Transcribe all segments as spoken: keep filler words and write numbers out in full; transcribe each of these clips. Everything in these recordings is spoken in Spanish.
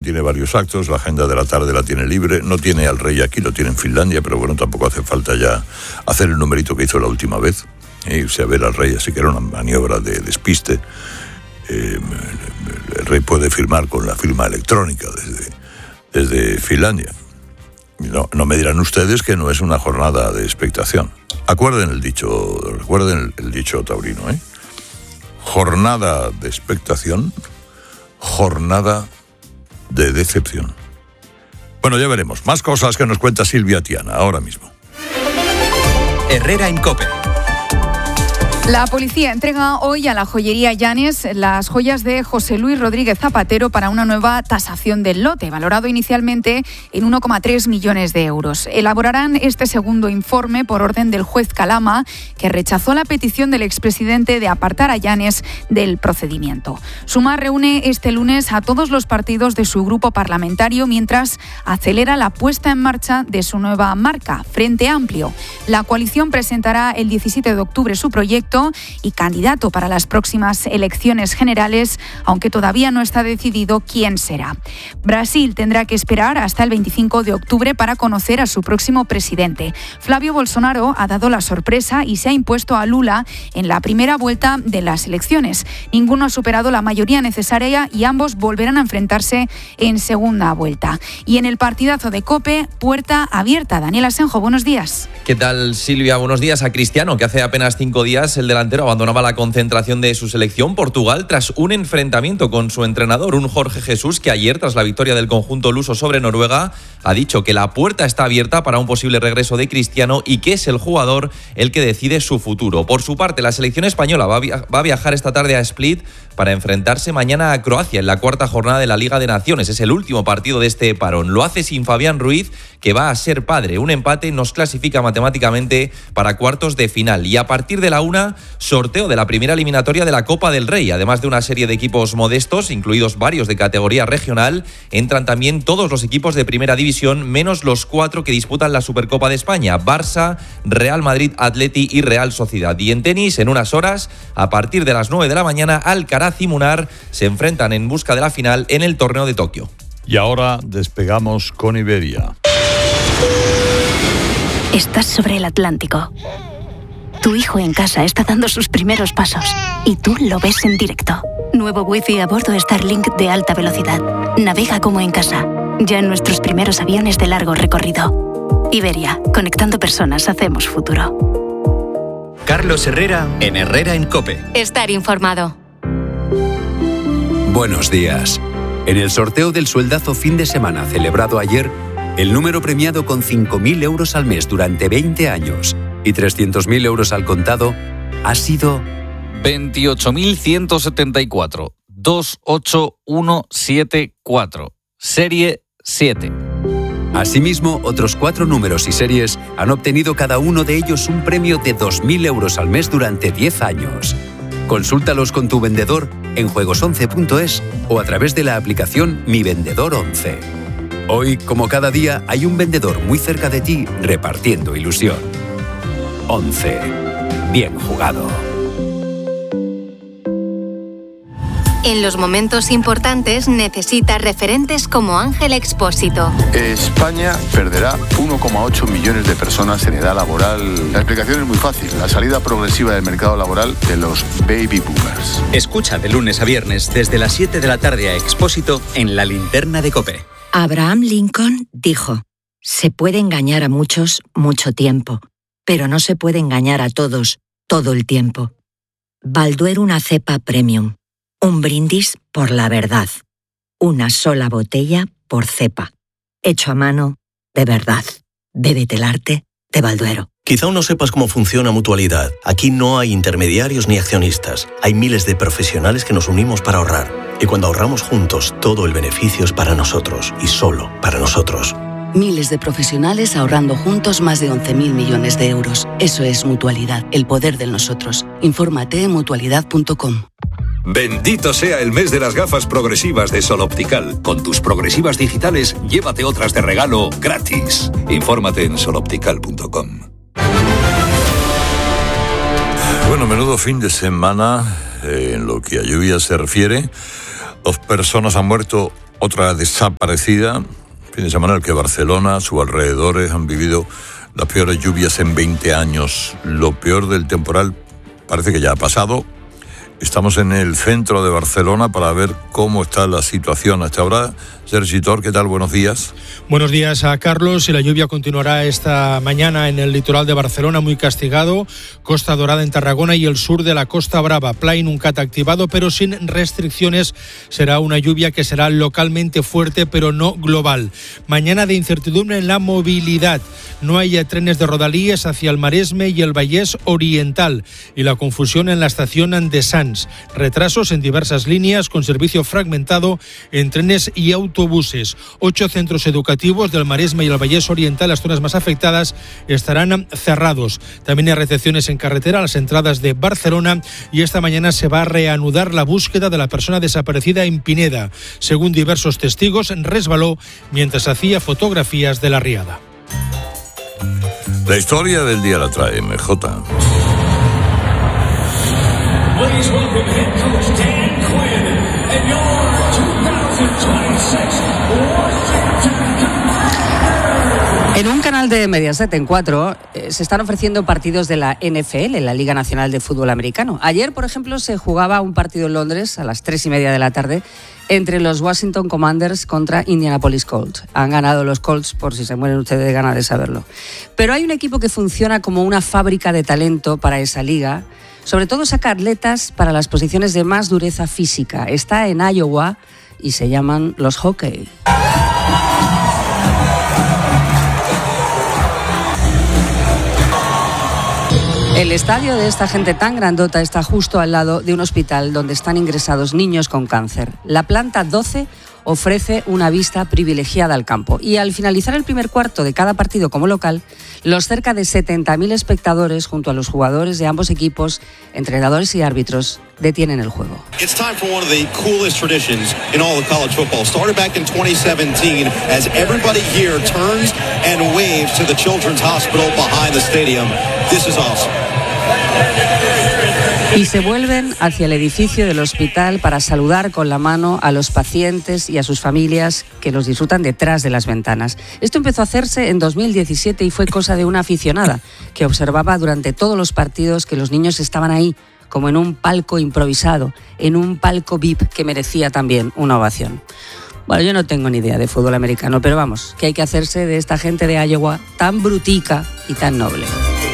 Tiene varios actos, la agenda de la tarde la tiene libre, no tiene al rey aquí, lo tiene en Finlandia, pero bueno, tampoco hace falta ya hacer el numerito que hizo la última vez, e irse a ver al rey, así que era una maniobra de despiste. Eh, el, el rey puede firmar con la firma electrónica desde, desde Finlandia. No, no me dirán ustedes que no es una jornada de expectación. Acuerden el dicho, recuerden el, el dicho taurino, ¿eh? Jornada de expectación, jornada de decepción. Bueno, ya veremos. Más cosas que nos cuenta Silvia Tiana ahora mismo. Herrera en COPE. La policía entrega hoy a la joyería Llanes las joyas de José Luis Rodríguez Zapatero para una nueva tasación del lote, valorado inicialmente en uno coma tres millones de euros. Elaborarán este segundo informe por orden del juez Calama, que rechazó la petición del expresidente de apartar a Llanes del procedimiento. Sumar reúne este lunes a todos los partidos de su grupo parlamentario mientras acelera la puesta en marcha de su nueva marca, Frente Amplio. La coalición presentará el diecisiete de octubre su proyecto y candidato para las próximas elecciones generales, aunque todavía no está decidido quién será. Brasil tendrá que esperar hasta el veinticinco de octubre para conocer a su próximo presidente. Flavio Bolsonaro ha dado la sorpresa y se ha impuesto a Lula en la primera vuelta de las elecciones. Ninguno ha superado la mayoría necesaria y ambos volverán a enfrentarse en segunda vuelta. Y en el partidazo de COPE, puerta abierta. Daniel Asenjo, buenos días. ¿Qué tal, Silvia? Buenos días. A Cristiano, que hace apenas cinco días el delantero abandonaba la concentración de su selección Portugal tras un enfrentamiento con su entrenador, un Jorge Jesús, que ayer, tras la victoria del conjunto luso sobre Noruega, ha dicho que la puerta está abierta para un posible regreso de Cristiano y que es el jugador el que decide su futuro. Por su parte, la selección española va a, via- va a viajar esta tarde a Split para enfrentarse mañana a Croacia en la cuarta jornada de la Liga de Naciones. Es el último partido de este parón. Lo hace sin Fabián Ruiz, que va a ser padre. Un empate nos clasifica matemáticamente para cuartos de final. Y a partir de la una, sorteo de la primera eliminatoria de la Copa del Rey. Además de una serie de equipos modestos, incluidos varios de categoría regional, entran también todos los equipos de primera división, menos los cuatro que disputan la Supercopa de España: Barça, Real Madrid, Atleti y Real Sociedad. Y en tenis, en unas horas, a partir de las nueve de la mañana, Alcaraz y Munar se enfrentan en busca de la final en el torneo de Tokio. Y ahora despegamos con Iberia. Estás sobre el Atlántico. Tu hijo en casa está dando sus primeros pasos y tú lo ves en directo. Nuevo wifi a bordo Starlink de alta velocidad. Navega como en casa. Ya en nuestros primeros aviones de largo recorrido. Iberia, conectando personas, hacemos futuro. Carlos Herrera en Herrera en COPE. Estar informado. Buenos días. En el sorteo del sueldazo fin de semana celebrado ayer, el número premiado con cinco mil euros al mes durante veinte años y trescientos mil euros al contado ha sido veintiocho mil ciento setenta y cuatro, dos ocho uno siete cuatro, serie siete. Asimismo, otros cuatro números y series han obtenido cada uno de ellos un premio de dos mil euros al mes durante diez años. Consúltalos con tu vendedor en juegos once punto es o a través de la aplicación Mi Vendedor once. Hoy, como cada día, hay un vendedor muy cerca de ti repartiendo ilusión. once. Bien jugado. En los momentos importantes necesitas referentes como Ángel Expósito. España perderá uno coma ocho millones de personas en edad laboral. La explicación es muy fácil: la salida progresiva del mercado laboral de los baby boomers. Escucha de lunes a viernes desde las siete de la tarde a Expósito en La Linterna de COPE. Abraham Lincoln dijo: se puede engañar a muchos mucho tiempo, pero no se puede engañar a todos todo el tiempo. Balduero, una cepa premium. Un brindis por la verdad. Una sola botella por cepa. Hecho a mano, de verdad. Bébete el arte de Balduero. Quizá aún no sepas cómo funciona Mutualidad. Aquí no hay intermediarios ni accionistas. Hay miles de profesionales que nos unimos para ahorrar. Y cuando ahorramos juntos, todo el beneficio es para nosotros y solo para nosotros. Miles de profesionales ahorrando juntos más de once mil millones de euros. Eso es Mutualidad, el poder de nosotros. Infórmate en mutualidad punto com. Bendito sea el mes de las gafas progresivas de Sol Optical. Con tus progresivas digitales, llévate otras de regalo gratis. Infórmate en sol optical punto com. Bueno, menudo fin de semana eh, en lo que a lluvia se refiere. Dos personas han muerto otra desaparecida. Fin de semana en el que Barcelona, sus alrededores han vivido las peores lluvias en veinte años. Lo peor del temporal parece que ya ha pasado. Estamos en el centro de Barcelona para ver cómo está la situación hasta ahora. Sergi Tor, ¿qué tal? Buenos días. Buenos días a Carlos. Y la lluvia continuará esta mañana en el litoral de Barcelona, muy castigado. Costa Dorada en Tarragona y el sur de la Costa Brava. Plain un cat activado, pero sin restricciones. Será una lluvia que será localmente fuerte, pero no global. Mañana de incertidumbre en la movilidad. No hay trenes de Rodalies hacia el Maresme y el Vallès Oriental. Y la confusión en la estación de Sants. Retrasos en diversas líneas con servicio fragmentado en trenes y autobuses. Ocho centros educativos del Maresme y el Vallès Oriental, las zonas más afectadas, estarán cerrados. También hay recepciones en carretera a las entradas de Barcelona y esta mañana se va a reanudar la búsqueda de la persona desaparecida en Pineda. Según diversos testigos, resbaló mientras hacía fotografías de la riada. La historia del día la trae M J. Please welcome head coach Dan Quinn and your dos mil veintiséis Washington. En un canal de Mediaset en cuatro eh, se están ofreciendo partidos de la N F L, la Liga Nacional de Fútbol Americano. Ayer, por ejemplo, se jugaba un partido en Londres a las tres y media de la tarde entre los Washington Commanders contra Indianapolis Colts. Han ganado los Colts, por si se mueren ustedes de ganas de saberlo. Pero hay un equipo que funciona como una fábrica de talento para esa liga. Sobre todo saca atletas para las posiciones de más dureza física. Está en Iowa y se llaman los Hockey. El estadio de esta gente tan grandota está justo al lado de un hospital donde están ingresados niños con cáncer. La planta doce ofrece una vista privilegiada al campo. Y al finalizar el primer cuarto de cada partido como local, los cerca de setenta mil espectadores, junto a los jugadores de ambos equipos, entrenadores y árbitros, detienen el juego. It's time for one of the coolest traditions in all of college football. Started back in twenty seventeen as everybody here turns and waves to the Children's Hospital behind the stadium. This is awesome. Y se vuelven hacia el edificio del hospital para saludar con la mano a los pacientes y a sus familias que los disfrutan detrás de las ventanas. Esto empezó a hacerse en dos mil diecisiete y fue cosa de una aficionada que observaba durante todos los partidos que los niños estaban ahí, como en un palco improvisado, en un palco V I P que merecía también una ovación. Bueno, yo no tengo ni idea de fútbol americano, pero vamos, que hay que hacerse de esta gente de Iowa tan brutica y tan noble.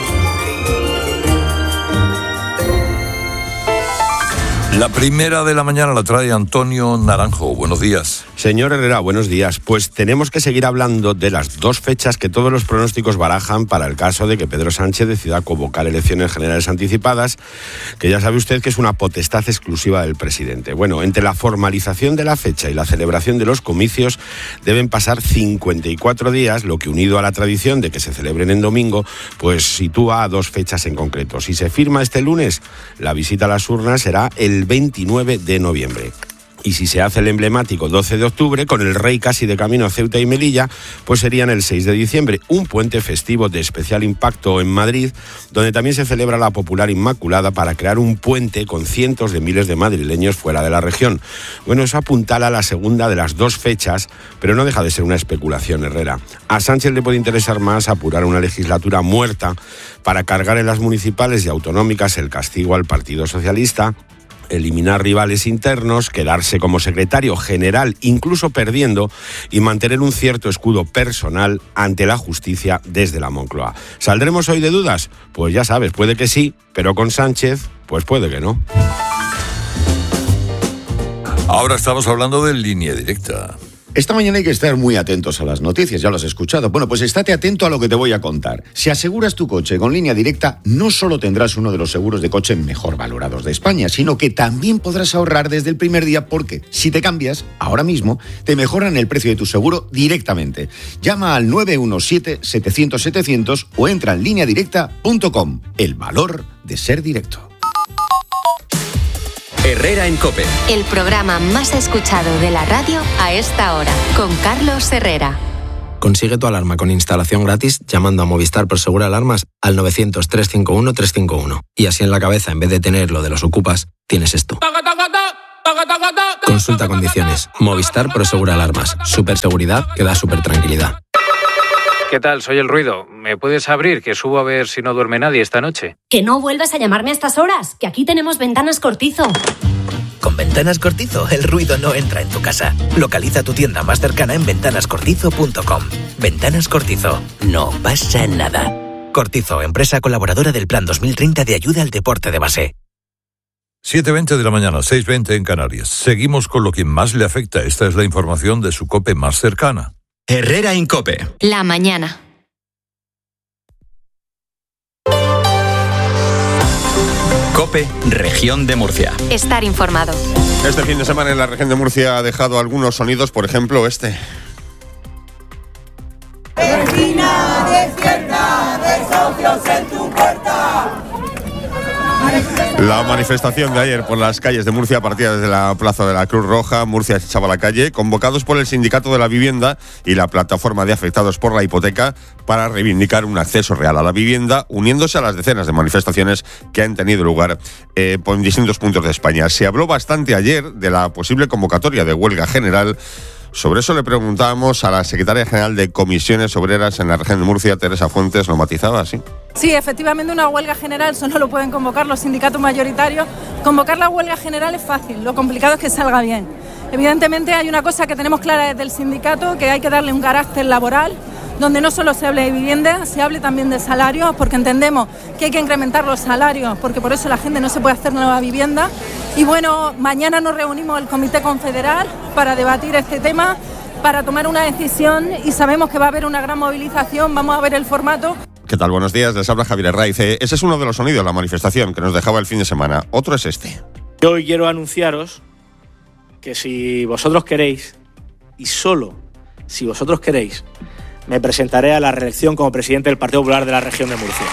La primera de la mañana la trae Antonio Naranjo. Buenos días. Señor Herrera, buenos días. Pues tenemos que seguir hablando de las dos fechas que todos los pronósticos barajan para el caso de que Pedro Sánchez decida convocar elecciones generales anticipadas, que ya sabe usted que es una potestad exclusiva del presidente. Bueno, entre la formalización de la fecha y la celebración de los comicios deben pasar cincuenta y cuatro días, lo que unido a la tradición de que se celebren en domingo, pues sitúa a dos fechas en concreto. Si se firma este lunes, la visita a las urnas será el veintinueve de noviembre. Y si se hace el emblemático doce de octubre, con el rey casi de camino a Ceuta y Melilla, pues serían el seis de diciembre, un puente festivo de especial impacto en Madrid, donde también se celebra la popular Inmaculada para crear un puente con cientos de miles de madrileños fuera de la región. Bueno, eso apuntala a la segunda de las dos fechas, pero no deja de ser una especulación, Herrera. A Sánchez le puede interesar más apurar una legislatura muerta para cargar en las municipales y autonómicas el castigo al Partido Socialista, eliminar rivales internos, quedarse como secretario general, incluso perdiendo, y mantener un cierto escudo personal ante la justicia desde la Moncloa. ¿Saldremos hoy de dudas? Pues ya sabes, puede que sí, pero con Sánchez, pues puede que no. Ahora estamos hablando de Línea Directa. Esta mañana hay que estar muy atentos a las noticias, ya lo has escuchado. Bueno, pues estate atento a lo que te voy a contar. Si aseguras tu coche con Línea Directa, no solo tendrás uno de los seguros de coche mejor valorados de España, sino que también podrás ahorrar desde el primer día, porque si te cambias, ahora mismo, te mejoran el precio de tu seguro directamente. Llama al nueve uno siete, setecientos, setecientos o entra en línea directa punto com. El valor de ser directo. Herrera en COPE. El programa más escuchado de la radio a esta hora, con Carlos Herrera. Consigue tu alarma con instalación gratis llamando a Movistar Prosegur Alarmas al novecientos, trescientos cincuenta y uno, trescientos cincuenta y uno. Y así en la cabeza, en vez de tener lo de los ocupas, tienes esto. Consulta condiciones. Movistar Prosegura Alarmas. Super seguridad que da super tranquilidad. ¿Qué tal? Soy El Ruido. ¿Me puedes abrir? Que subo a ver si no duerme nadie esta noche. Que no vuelvas a llamarme a estas horas, que aquí tenemos Ventanas Cortizo. Con Ventanas Cortizo, el ruido no entra en tu casa. Localiza tu tienda más cercana en ventanas cortizo punto com. Ventanas Cortizo. No pasa nada. Cortizo, empresa colaboradora del Plan dos mil treinta de ayuda al deporte de base. siete veinte de la mañana, seis veinte en Canarias. Seguimos con lo que más le afecta. Esta es la información de su COPE más cercana. Herrera Incope. La mañana. COPE, Región de Murcia. Estar informado. Este fin de semana en la región de Murcia ha dejado algunos sonidos, por ejemplo este. Vecina, despierta, desahucios en tu puerta. La manifestación de ayer por las calles de Murcia partía desde la Plaza de la Cruz Roja. Murcia se echaba a la calle, convocados por el Sindicato de la Vivienda y la Plataforma de Afectados por la Hipoteca para reivindicar un acceso real a la vivienda, uniéndose a las decenas de manifestaciones que han tenido lugar eh, en distintos puntos de España. Se habló bastante ayer de la posible convocatoria de huelga general. Sobre eso le preguntábamos a la secretaria general de Comisiones Obreras en la región de Murcia, Teresa Fuentes, lo matizaba así. Sí, efectivamente una huelga general solo lo pueden convocar los sindicatos mayoritarios. Convocar la huelga general es fácil, lo complicado es que salga bien. Evidentemente hay una cosa que tenemos clara desde el sindicato, que hay que darle un carácter laboral, donde no solo se hable de vivienda, se hable también de salarios, porque entendemos que hay que incrementar los salarios, porque por eso la gente no se puede hacer nueva vivienda. Y bueno, mañana nos reunimos el Comité Confederal para debatir este tema, para tomar una decisión, y sabemos que va a haber una gran movilización, vamos a ver el formato. ¿Qué tal? Buenos días, les habla Javier Herraiz. Ese es uno de los sonidos de la manifestación que nos dejaba el fin de semana. Otro es este. Yo hoy quiero anunciaros que si vosotros queréis, y solo si vosotros queréis, me presentaré a la reelección como presidente del Partido Popular de la región de Murcia.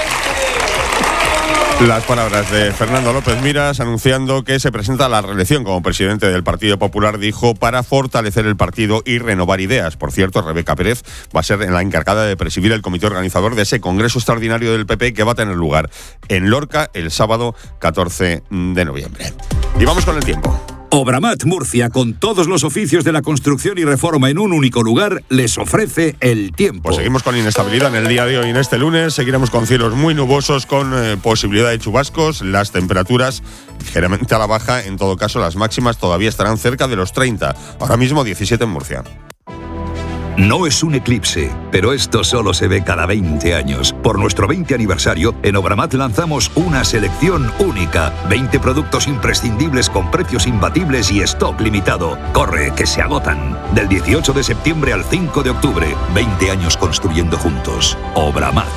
Las palabras de Fernando López Miras anunciando que se presenta a la reelección como presidente del Partido Popular, dijo, para fortalecer el partido y renovar ideas. Por cierto, Rebeca Pérez va a ser la encargada de presidir el comité organizador de ese congreso extraordinario del P P que va a tener lugar en Lorca el sábado catorce de noviembre. Y vamos con el tiempo. Obramat Murcia, con todos los oficios de la construcción y reforma en un único lugar, les ofrece el tiempo. Pues seguimos con inestabilidad en el día de hoy. En este lunes seguiremos con cielos muy nubosos, con eh, posibilidad de chubascos. Las temperaturas ligeramente a la baja. En todo caso, las máximas todavía estarán cerca de los treinta. Ahora mismo diecisiete en Murcia. No es un eclipse, pero esto solo se ve cada veinte años. Por nuestro veinte aniversario, en Obramat lanzamos una selección única. veinte productos imprescindibles con precios imbatibles y stock limitado. Corre, que se agotan. Del dieciocho de septiembre al cinco de octubre. veinte años construyendo juntos. Obramat.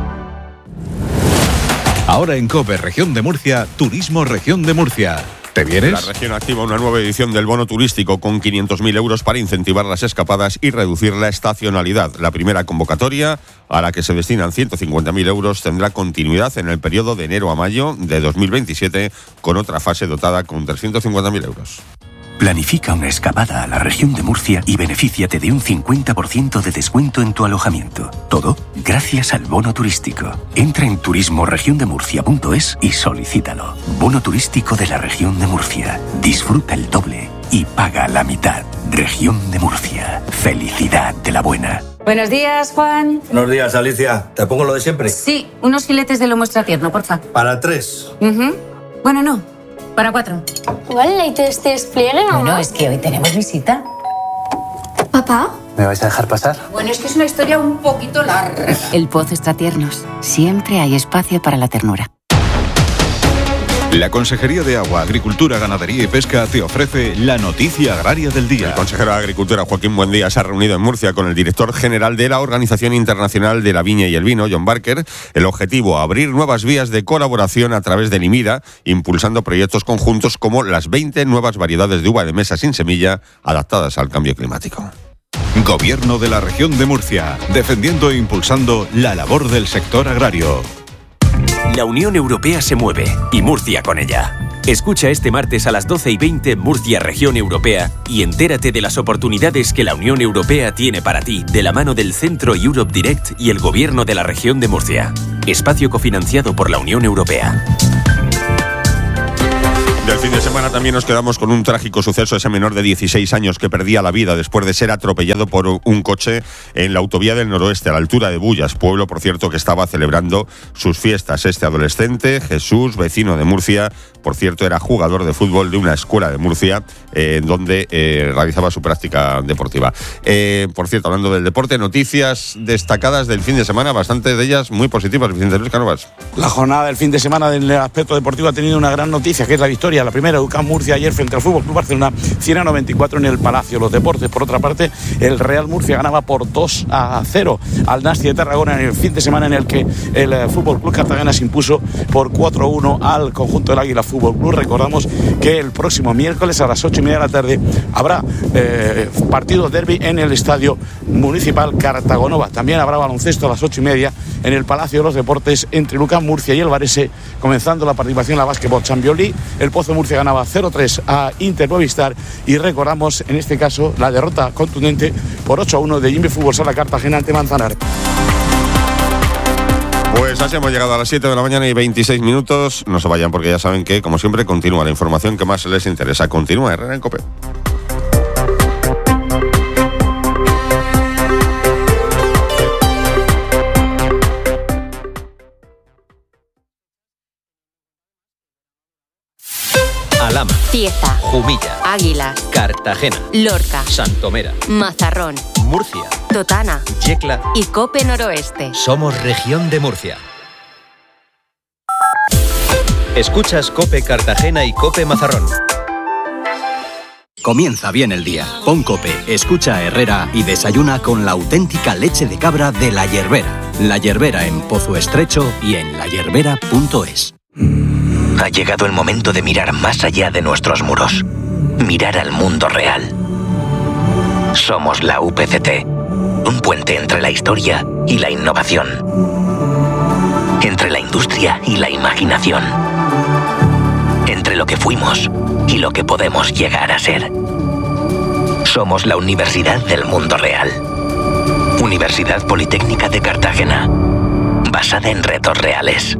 Ahora en COPE Región de Murcia, Turismo Región de Murcia. ¿Te vienes? La región activa una nueva edición del bono turístico con quinientos mil euros para incentivar las escapadas y reducir la estacionalidad. La primera convocatoria, a la que se destinan ciento cincuenta mil euros, tendrá continuidad en el periodo de enero a mayo de dos mil veintisiete, con otra fase dotada con trescientos cincuenta mil euros. Planifica una escapada a la región de Murcia y benefíciate de un cincuenta por ciento de descuento en tu alojamiento. Todo gracias al bono turístico. Entra en turismo región de murcia punto es y solicítalo. Bono turístico de la región de Murcia. Disfruta el doble y paga la mitad. Región de Murcia. Felicidad de la buena. Buenos días, Juan. Buenos días, Alicia. ¿Te pongo lo de siempre? Sí, unos filetes de lomo extratierno, porfa. Para tres. Uh-huh. Bueno, no. Para cuatro. ¿Igual el latest despliegue, mamá? No, es que hoy tenemos visita. ¿Papá? ¿Me vais a dejar pasar? Bueno, es que es una historia un poquito larga. El Pozo Extratiernos. Siempre hay espacio para la ternura. La Consejería de Agua, Agricultura, Ganadería y Pesca te ofrece la noticia agraria del día. El consejero de Agricultura, Joaquín Buendía, se ha reunido en Murcia con el director general de la Organización Internacional de la Viña y el Vino, John Barker. El objetivo, abrir nuevas vías de colaboración a través del IMIDA, impulsando proyectos conjuntos como las veinte nuevas variedades de uva de mesa sin semilla adaptadas al cambio climático. Gobierno de la Región de Murcia, defendiendo e impulsando la labor del sector agrario. La Unión Europea se mueve y Murcia con ella. Escucha este martes a las doce y veinte Murcia Región Europea y entérate de las oportunidades que la Unión Europea tiene para ti de la mano del Centro Europe Direct y el Gobierno de la Región de Murcia. Espacio cofinanciado por la Unión Europea. Del fin de semana también nos quedamos con un trágico suceso, ese menor de dieciséis años que perdía la vida después de ser atropellado por un coche en la autovía del noroeste, a la altura de Bullas, pueblo, por cierto, que estaba celebrando sus fiestas. Este adolescente, Jesús, vecino de Murcia, por cierto, era jugador de fútbol de una escuela de Murcia, eh, donde eh, realizaba su práctica deportiva. Eh, por cierto, hablando del deporte, noticias destacadas del fin de semana, bastantes de ellas muy positivas. Vicente Luis Cánovas. La jornada del fin de semana del aspecto deportivo ha tenido una gran noticia, que es la victoria, la primera de U C A M Murcia ayer frente al Fútbol Club Barcelona, cien a noventa y cuatro en el Palacio. Los deportes, por otra parte, el Real Murcia ganaba por dos a cero al Nasti de Tarragona en el fin de semana en el que el Fútbol Club Cartagena se impuso por cuatro a uno al conjunto del Águila Fútbol Club. Recordamos que el próximo miércoles a las ocho y media de la tarde habrá eh, partido derbi en el Estadio Municipal Cartagonova. También habrá baloncesto a las ocho y media en el Palacio de los Deportes entre U C A M Murcia y el Varese, comenzando la participación en la Basketball Champions League. El Pozo Murcia ganaba cero tres a Inter Movistar y recordamos en este caso la derrota contundente por ocho a uno de Jimmy Fútbol Sala Cartagena ante Manzanar. Pues así hemos llegado a las siete de la mañana y veintiséis minutos. No se vayan porque ya saben que, como siempre, continúa la información que más les interesa. Continúa Herrera en COPE. Alhama, Cieza, Jumilla, Águila, Cartagena, Lorca, Santomera, Mazarrón, Murcia, Totana Yecla y Cope Noroeste. Somos región de Murcia. Escuchas Cope Cartagena y Cope Mazarrón. Comienza bien el día. Pon Cope, escucha a Herrera y desayuna con la auténtica leche de cabra de La Yerbera. La Yerbera en Pozo Estrecho y en la yerbera punto es. Ha llegado el momento de mirar más allá de nuestros muros. Mirar al mundo real. Somos la U P C T. Un puente entre la historia y la innovación. Entre la industria y la imaginación. Entre lo que fuimos y lo que podemos llegar a ser. Somos la Universidad del Mundo Real. Universidad Politécnica de Cartagena. Basada en retos reales.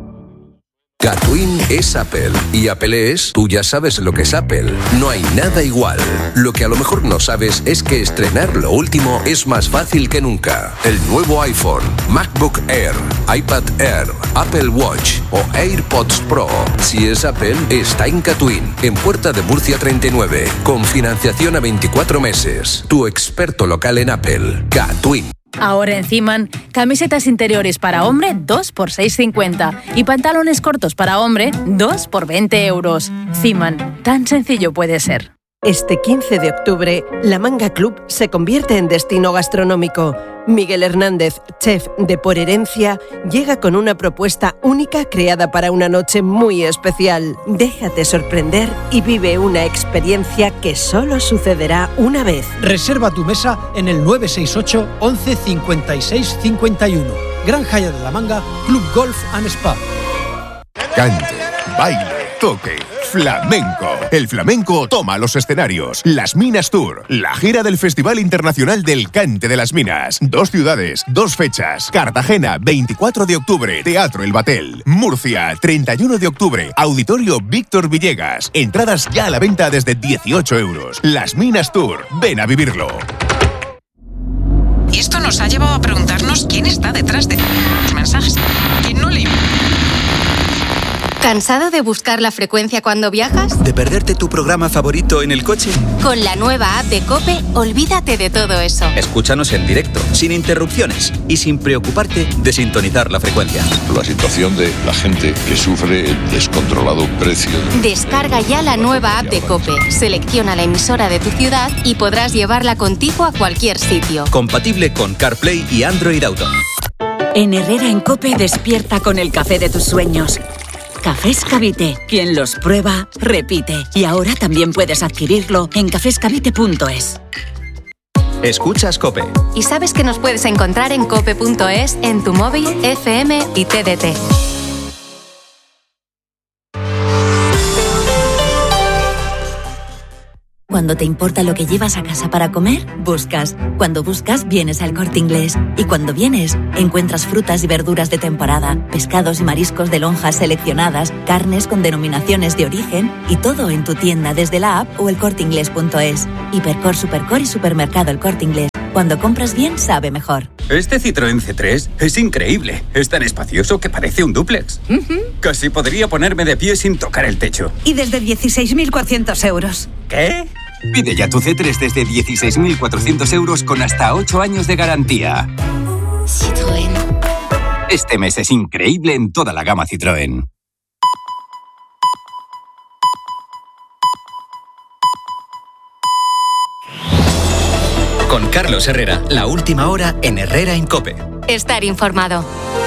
Catwin es Apple y Apple es, tú ya sabes lo que es Apple, no hay nada igual. Lo que a lo mejor no sabes es que estrenar lo último es más fácil que nunca. El nuevo iPhone, MacBook Air, iPad Air, Apple Watch o AirPods Pro, si es Apple, está en Catwin, en Puerta de Murcia treinta y nueve, con financiación a veinticuatro meses. Tu experto local en Apple, Catwin. Ahora en Ciman, camisetas interiores para hombre dos por seis cincuenta y pantalones cortos para hombre dos por veinte euros. Ciman, tan sencillo puede ser. Este quince de octubre, La Manga Club se convierte en destino gastronómico. Miguel Hernández, chef de Por Herencia, llega con una propuesta única creada para una noche muy especial. Déjate sorprender y vive una experiencia que solo sucederá una vez. Reserva tu mesa en el nueve seis ocho, once, cincuenta y seis, cincuenta y uno. Gran Jaya de la Manga, Club Golf and Spa. Cante, baile, toque, flamenco. El flamenco toma los escenarios. Las Minas Tour, la gira del Festival Internacional del Cante de las Minas. Dos ciudades, dos fechas. Cartagena, veinticuatro de octubre, Teatro El Batel. Murcia, treinta y uno de octubre, Auditorio Víctor Villegas. Entradas ya a la venta desde dieciocho euros. Las Minas Tour, ven a vivirlo. Y esto nos ha llevado a preguntarnos quién está detrás de los mensajes. ¿Quién no le... ¿Cansado de buscar la frecuencia cuando viajas? ¿De perderte tu programa favorito en el coche? Con la nueva app de COPE, olvídate de todo eso. Escúchanos en directo, sin interrupciones y sin preocuparte de sintonizar la frecuencia. La situación de la gente que sufre el descontrolado precio. De... Descarga ya la nueva app de COPE, selecciona la emisora de tu ciudad y podrás llevarla contigo a cualquier sitio. Compatible con CarPlay y Android Auto. En Herrera en COPE despierta con el café de tus sueños. Cafés Cavite. Quien los prueba, repite. Y ahora también puedes adquirirlo en cafés cavite punto es. Escuchas COPE. Y sabes que nos puedes encontrar en cope punto es, en tu móvil, F M y T D T. Cuando te importa lo que llevas a casa para comer, buscas. Cuando buscas, vienes al Corte Inglés. Y cuando vienes, encuentras frutas y verduras de temporada, pescados y mariscos de lonjas seleccionadas, carnes con denominaciones de origen y todo en tu tienda desde la app o el corte inglés punto es. Hipercor, Supercor y Supermercado El Corte Inglés. Cuando compras bien, sabe mejor. Este Citroën C tres es increíble. Es tan espacioso que parece un dúplex. Uh-huh. Casi podría ponerme de pie sin tocar el techo. Y desde dieciséis mil cuatrocientos euros. ¿Qué? Pide ya tu C tres desde dieciséis mil cuatrocientos euros con hasta ocho años de garantía. Citroën. Este mes es increíble en toda la gama Citroën. Con Carlos Herrera, la última hora en Herrera en COPE. Estar informado.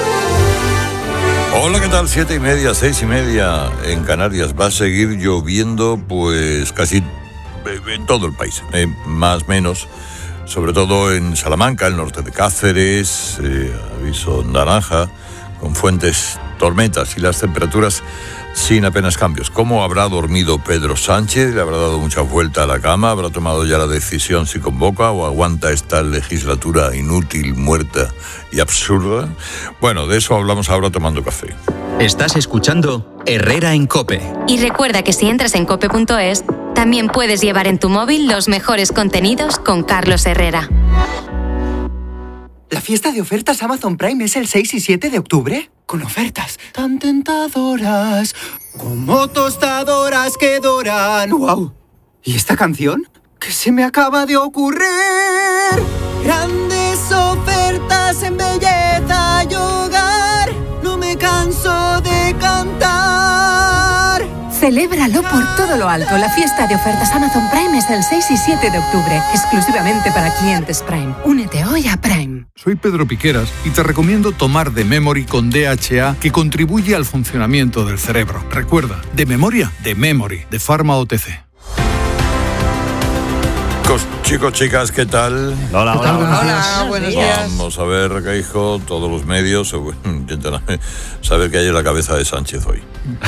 Hola, ¿qué tal? Siete y media, seis y media en Canarias. Va a seguir lloviendo, pues casi en todo el país, eh, más o menos, sobre todo en Salamanca, el norte de Cáceres, eh, aviso naranja, con fuertes tormentas y las temperaturas sin apenas cambios. ¿Cómo habrá dormido Pedro Sánchez? ¿Le habrá dado mucha vuelta a la cama? ¿Habrá tomado ya la decisión si convoca o aguanta esta legislatura inútil, muerta y absurda? Bueno, de eso hablamos ahora tomando café. Estás escuchando Herrera en COPE. Y recuerda que si entras en cope punto es, también puedes llevar en tu móvil los mejores contenidos con Carlos Herrera. ¿La fiesta de ofertas Amazon Prime es el seis y siete de octubre? Con ofertas tan tentadoras, como tostadoras que doran. ¡Wow! ¿Y esta canción? ¿Qué se me acaba de ocurrir? Grandes ofertas en belleza y hogar. No me canso de cantar. Celébralo por todo lo alto. La fiesta de ofertas Amazon Prime es el seis y siete de octubre, exclusivamente para clientes Prime. Únete hoy a Prime. Soy Pedro Piqueras y te recomiendo tomar The Memory con D H A, que contribuye al funcionamiento del cerebro. Recuerda, de memoria, de Memory, de Pharma O T C. Chicos, chicas, ¿qué tal? Hola, hola, buenos hola, días. buenos días. Vamos a ver, Geijo, todos los medios intentan saber qué hay en la cabeza de Sánchez hoy.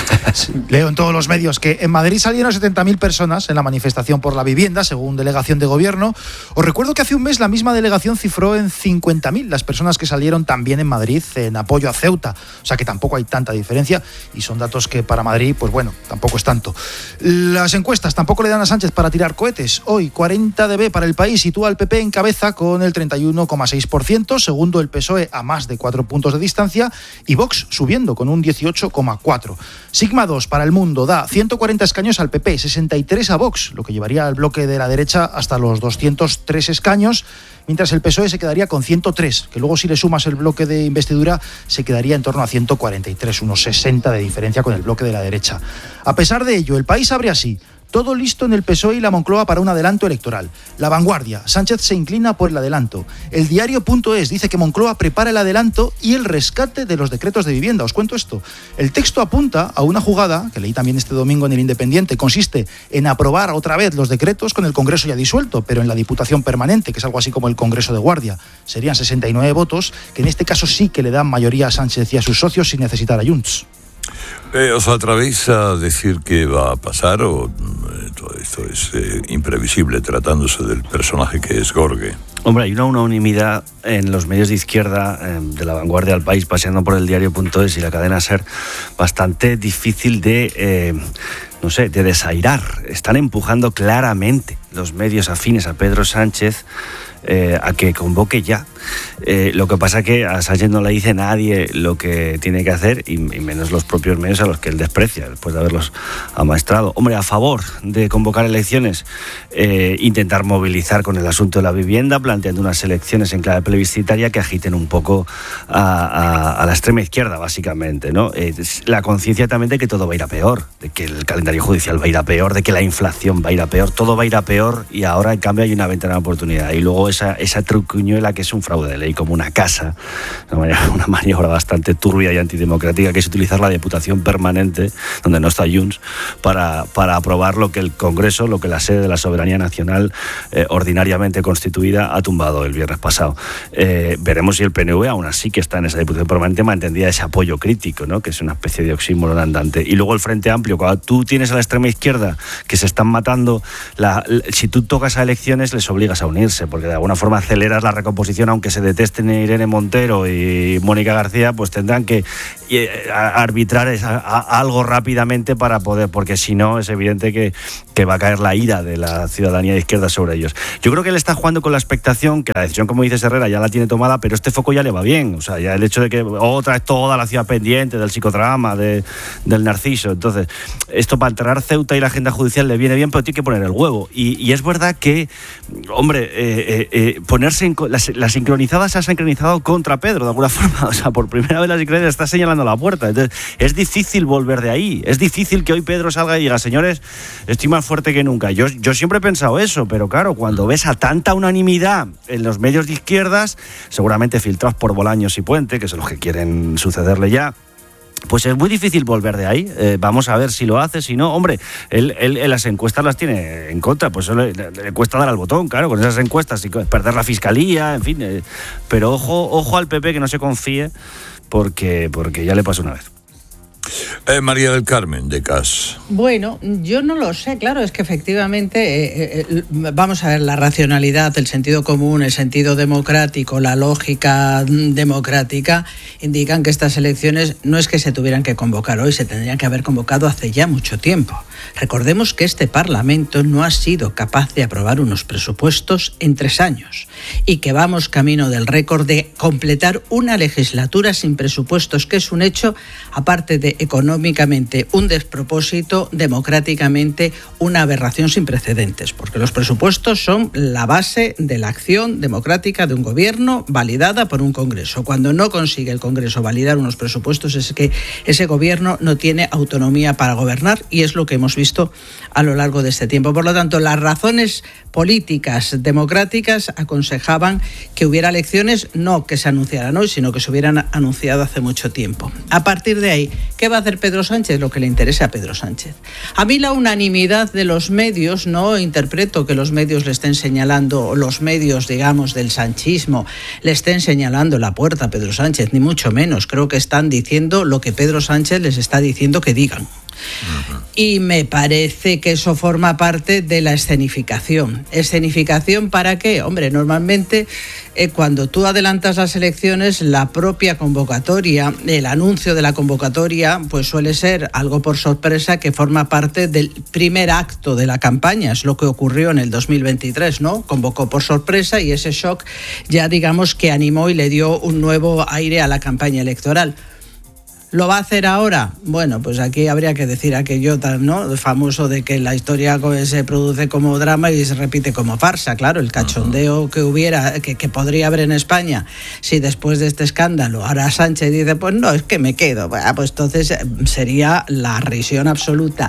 Leo en todos los medios que en Madrid salieron setenta mil personas en la manifestación por la vivienda, según delegación de gobierno. Os recuerdo que hace un mes la misma delegación cifró en cincuenta mil las personas que salieron también en Madrid en apoyo a Ceuta. O sea que tampoco hay tanta diferencia y son datos que para Madrid, pues bueno, tampoco es tanto. Las encuestas tampoco le dan a Sánchez para tirar cohetes. Hoy, cuarenta de B para el país, sitúa al P P en cabeza con el treinta y uno coma seis por ciento, segundo el P S O E a más de cuatro puntos de distancia y Vox subiendo con un dieciocho coma cuatro. Sigma dos para El Mundo da ciento cuarenta escaños al P P, sesenta y tres a Vox, lo que llevaría al bloque de la derecha hasta los doscientos tres escaños, mientras el P S O E se quedaría con ciento tres, que luego si le sumas el bloque de investidura se quedaría en torno a ciento cuarenta y tres, unos sesenta de diferencia con el bloque de la derecha. A pesar de ello, el país abre así. Todo listo en el P S O E y la Moncloa para un adelanto electoral. La Vanguardia, Sánchez se inclina por el adelanto. El Diario.es dice que Moncloa prepara el adelanto y el rescate de los decretos de vivienda. Os cuento esto. El texto apunta a una jugada, que leí también este domingo en El Independiente, consiste en aprobar otra vez los decretos con el Congreso ya disuelto, pero en la Diputación Permanente, que es algo así como el Congreso de Guardia. Serían sesenta y nueve votos, que en este caso sí que le dan mayoría a Sánchez y a sus socios sin necesitar a Junts. Eh, ¿Os atrevéis a decir qué va a pasar o eh, todo esto es eh, imprevisible tratándose del personaje que es Gorge? Hombre, hay una unanimidad en los medios de izquierda, eh, de La Vanguardia al País, paseando por el Diario.es y la cadena SER, bastante difícil de, eh, no sé, de desairar. Están empujando claramente los medios afines a Pedro Sánchez Eh, a que convoque ya. Eh, lo que pasa es que a Sánchez no le dice nadie lo que tiene que hacer y, y menos los propios medios a los que él desprecia después de haberlos amaestrado. Hombre, a favor de convocar elecciones, eh, intentar movilizar con el asunto de la vivienda, planteando unas elecciones en clave plebiscitaria que agiten un poco a, a, a la extrema izquierda, básicamente, ¿no? Eh, la conciencia también de que todo va a ir a peor, de que el calendario judicial va a ir a peor, de que la inflación va a ir a peor, todo va a ir a peor y ahora en cambio hay una ventana de oportunidad y luego esa, esa trucuñuela que es un fraude fraude de ley como una casa, una, una maniobra bastante turbia y antidemocrática, que es utilizar la Diputación Permanente, donde no está Junts, para, para aprobar lo que el Congreso, lo que la sede de la soberanía nacional eh, ordinariamente constituida ha tumbado el viernes pasado. Eh, veremos si el P N V, aún así que está en esa Diputación Permanente, mantendría ese apoyo crítico, ¿no? Que es una especie de oxímoron andante. Y luego el Frente Amplio, cuando tú tienes a la extrema izquierda que se están matando, la, la, si tú tocas a elecciones les obligas a unirse, porque de alguna forma aceleras la recomposición, aunque se detesten Irene Montero y Mónica García, pues tendrán que eh, arbitrar esa, a, algo rápidamente para poder, porque si no es evidente que, que va a caer la ira de la ciudadanía de izquierda sobre ellos. Yo creo que él está jugando con la expectación, que la decisión, como dice Herrera, ya la tiene tomada, pero este foco ya le va bien. O sea, ya el hecho de que otra vez toda la ciudad pendiente del psicodrama, de, del Narciso. Entonces, esto para enterrar Ceuta y la agenda judicial le viene bien, pero tiene que poner el huevo. Y, y es verdad que, hombre, eh, eh, ponerse en, la, la sincronizada se ha sincronizado contra Pedro, de alguna forma. O sea, por primera vez la sincronizada está señalando la puerta. Entonces, es difícil volver de ahí. Es difícil que hoy Pedro salga y diga, señores, estoy más fuerte que nunca. Yo, yo siempre he pensado eso, pero claro, cuando ves a tanta unanimidad en los medios de izquierdas, seguramente filtrados por Bolaños y Puente, que son los que quieren sucederle ya, pues es muy difícil volver de ahí. Eh, vamos a ver si lo hace, si no. Hombre, él, él, él las encuestas las tiene en contra, pues le, le, le cuesta dar al botón, claro, con esas encuestas, y perder la fiscalía, en fin. Eh, pero ojo, ojo al P P, que no se confíe, porque, porque ya le pasó una vez. Eh, María del Carmen, de C A S. Bueno, yo no lo sé, claro, es que efectivamente, eh, eh, vamos a ver, la racionalidad, el sentido común, el sentido democrático, la lógica democrática, indican que estas elecciones no es que se tuvieran que convocar hoy, se tendrían que haber convocado hace ya mucho tiempo. Recordemos que este Parlamento no ha sido capaz de aprobar unos presupuestos en tres años y que vamos camino del récord de completar una legislatura sin presupuestos, que es un hecho, aparte de económicamente un despropósito, democráticamente una aberración sin precedentes, porque los presupuestos son la base de la acción democrática de un gobierno validada por un Congreso. Cuando no consigue el Congreso validar unos presupuestos es que ese gobierno no tiene autonomía para gobernar, y es lo que hemos visto a lo largo de este tiempo. Por lo tanto, las razones políticas democráticas aconsejaban que hubiera elecciones, no que se anunciaran hoy, sino que se hubieran anunciado hace mucho tiempo. A partir de ahí, ¿qué va a hacer Pedro Sánchez? Lo que le interese a Pedro Sánchez. A mí la unanimidad de los medios, no interpreto que los medios le estén señalando, los medios, digamos, del sanchismo, le estén señalando la puerta a Pedro Sánchez, ni mucho menos. Creo que están diciendo lo que Pedro Sánchez les está diciendo que digan. Uh-huh. Y me parece que eso forma parte de la escenificación. ¿Escenificación para qué? Hombre, normalmente eh, cuando tú adelantas las elecciones, la propia convocatoria, el anuncio de la convocatoria, pues suele ser algo por sorpresa que forma parte del primer acto de la campaña. Es lo que ocurrió en el dos mil veintitrés, ¿no? Convocó por sorpresa y ese shock ya, digamos, que animó y le dio un nuevo aire a la campaña electoral. ¿Lo va a hacer ahora? Bueno, pues aquí habría que decir aquello, ¿no?, famoso de que la historia se produce como drama y se repite como farsa. Claro, el cachondeo que hubiera, que, que podría haber en España, si después de este escándalo ahora Sánchez dice, pues no, es que me quedo, bueno, pues entonces sería la risión absoluta.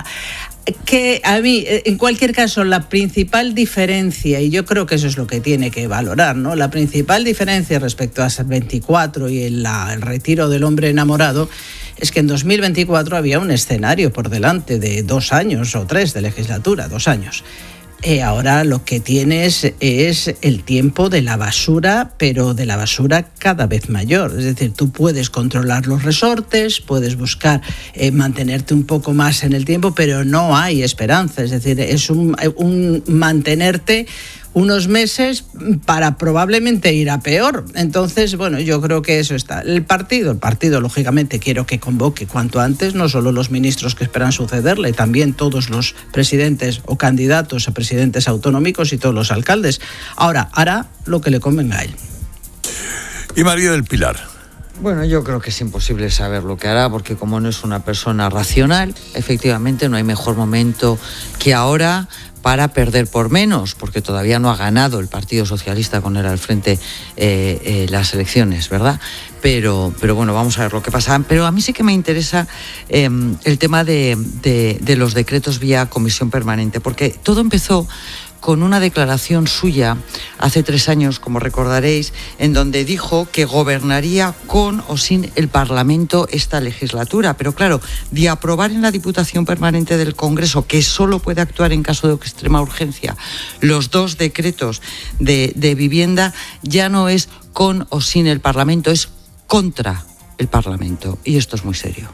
Que a mí, en cualquier caso, la principal diferencia, y yo creo que eso es lo que tiene que valorar, ¿no?, la principal diferencia respecto a veinticuatro y el, la, el retiro del hombre enamorado, es que en dos mil veinticuatro había un escenario por delante de dos años o tres de legislatura, dos años. Eh, ahora lo que tienes es el tiempo de la basura, pero de la basura cada vez mayor. Es decir, tú puedes controlar los resortes, puedes buscar eh, mantenerte un poco más en el tiempo, pero no hay esperanza. Es decir, es un, un mantenerte unos meses para probablemente ir a peor. Entonces, bueno, yo creo que eso está. El partido, el partido, lógicamente, quiero que convoque cuanto antes, no solo los ministros que esperan sucederle, también todos los presidentes o candidatos a presidentes autonómicos y todos los alcaldes. Ahora, hará lo que le convenga a él. Y María del Pilar. Bueno, yo creo que es imposible saber lo que hará, porque como no es una persona racional, efectivamente no hay mejor momento que ahora para perder por menos, porque todavía no ha ganado el Partido Socialista con él al frente eh, eh, las elecciones, ¿verdad? Pero, pero bueno, vamos a ver lo que pasa. Pero a mí sí que me interesa eh, el tema de, de, de los decretos vía comisión permanente, porque todo empezó con una declaración suya hace tres años, como recordaréis, en donde dijo que gobernaría con o sin el Parlamento esta legislatura. Pero claro, de aprobar en la Diputación Permanente del Congreso, que solo puede actuar en caso de extrema urgencia, los dos decretos de, de vivienda, ya no es con o sin el Parlamento, es contra el Parlamento. Y esto es muy serio.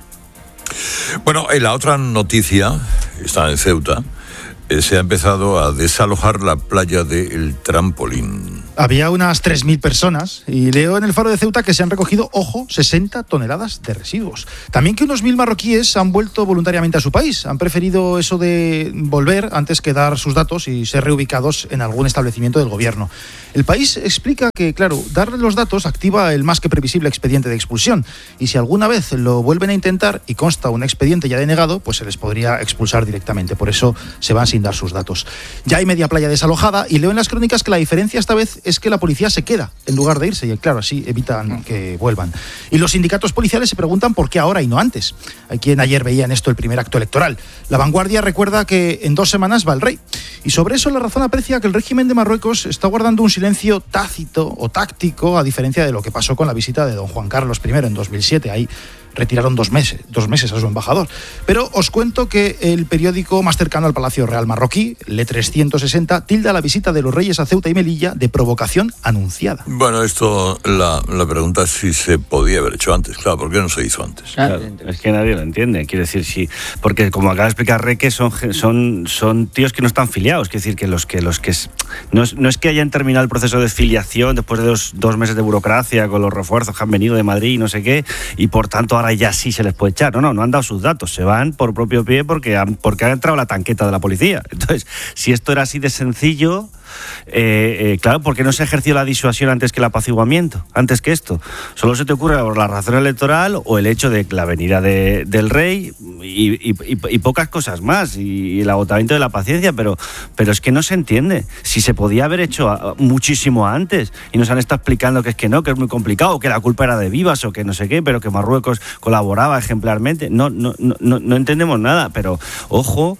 Bueno, en la otra noticia, está en Ceuta, eh, se ha empezado a desalojar la playa del Trampolín. Había unas tres mil personas y leo en el Faro de Ceuta que se han recogido, ojo, sesenta toneladas de residuos. También que unos mil marroquíes han vuelto voluntariamente a su país. Han preferido eso de volver antes que dar sus datos y ser reubicados en algún establecimiento del gobierno. El país explica que, claro, darle los datos activa el más que previsible expediente de expulsión. Y si alguna vez lo vuelven a intentar y consta un expediente ya denegado, pues se les podría expulsar directamente. Por eso se van sin dar sus datos. Ya hay media playa desalojada y leo en las crónicas que la diferencia esta vez es que la policía se queda en lugar de irse y claro, así evitan que vuelvan. Y los sindicatos policiales se preguntan por qué ahora y no antes. Hay quien ayer veía en esto el primer acto electoral. La Vanguardia recuerda que en dos semanas va el rey. Y sobre eso la razón aprecia que el régimen de Marruecos está guardando un silencio tácito o táctico, a diferencia de lo que pasó con la visita de don Juan Carlos primero en dos mil siete. Ahí retiraron dos meses, dos meses a su embajador. Pero os cuento que el periódico más cercano al Palacio Real marroquí, Le trescientos sesenta, tilda la visita de los reyes a Ceuta y Melilla de provocación anunciada. Bueno, esto, la, la pregunta es si se podía haber hecho antes. Claro, ¿por qué no se hizo antes? Claro, es que nadie lo entiende. Quiero decir, sí, porque como acaba de explicar Reque, son, son, son tíos que no están filiados. Quiero decir, que los que... los que no es, no es que hayan terminado el proceso de filiación después de dos, dos meses de burocracia con los refuerzos que han venido de Madrid y no sé qué, y por tanto ahora ya sí se les puede echar. No, no, no han dado sus datos. Se van por propio pie porque han, porque han entrado la tanqueta de la policía. Entonces, si esto era así de sencillo, eh, eh, claro, ¿por qué no se ejerció la disuasión antes que el apaciguamiento? Antes que esto. Solo se te ocurre la razón electoral o el hecho de la venida de, del rey y, y, y, y pocas cosas más y el agotamiento de la paciencia, pero, pero es que no se entiende. Si se podía haber hecho muchísimo antes y nos han estado explicando que es que no, que es muy complicado, que la culpa era de Vivas o que no sé qué, pero que Marruecos colaboraba ejemplarmente. No, no, no, no entendemos nada, pero ojo,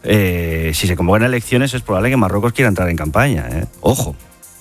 eh, si se convocan elecciones es probable que Marruecos quiera entrar en campaña. ¿Eh? Ojo.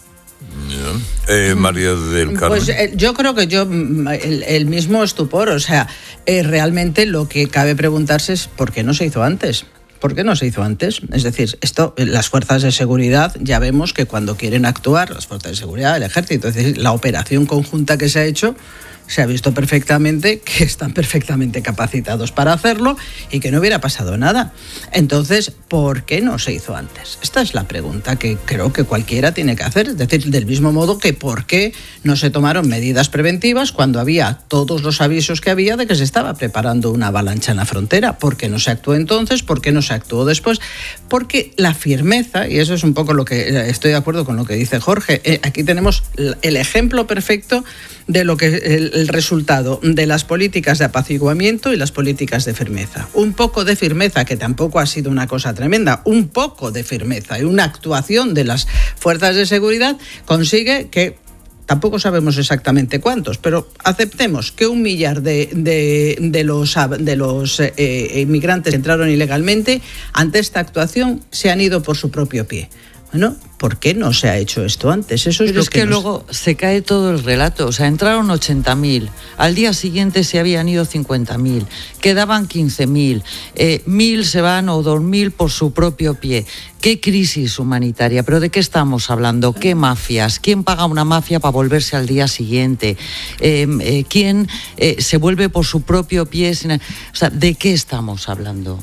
Eh, María del Carmen. Pues eh, yo creo que yo el, el mismo estupor, o sea, eh, realmente lo que cabe preguntarse es ¿por qué no se hizo antes? ¿Por qué no se hizo antes? Es decir, esto, las fuerzas de seguridad, ya vemos que cuando quieren actuar, las fuerzas de seguridad, el ejército, es decir, la operación conjunta que se ha hecho, se ha visto perfectamente que están perfectamente capacitados para hacerlo y que no hubiera pasado nada. Entonces, ¿por qué no se hizo antes? Esta es la pregunta que creo que cualquiera tiene que hacer. Es decir, del mismo modo que ¿por qué no se tomaron medidas preventivas cuando había todos los avisos que había de que se estaba preparando una avalancha en la frontera? ¿Por qué no se actuó entonces? ¿Por qué no se actuó después? Porque la firmeza, y eso es un poco lo que estoy de acuerdo con lo que dice Jorge, eh, aquí tenemos el ejemplo perfecto de lo que el, el resultado de las políticas de apaciguamiento y las políticas de firmeza. Un poco de firmeza, que tampoco ha sido una cosa tremenda, un poco de firmeza y una actuación de las fuerzas de seguridad consigue que, tampoco sabemos exactamente cuántos, pero aceptemos que un millar de, de, de los, de los eh, inmigrantes que entraron ilegalmente, ante esta actuación se han ido por su propio pie. Bueno, ¿por qué no se ha hecho esto antes? Eso es Pero lo es que, que nos... luego se cae todo el relato. O sea, entraron ochenta mil, al día siguiente se habían ido cincuenta mil, quedaban quince mil, eh, mil se van o dos mil por su propio pie. ¿Qué crisis humanitaria? ¿Pero de qué estamos hablando? ¿Qué mafias? ¿Quién paga una mafia para volverse al día siguiente? Eh, eh, ¿Quién eh, se vuelve por su propio pie? Sin... O sea, ¿de qué estamos hablando?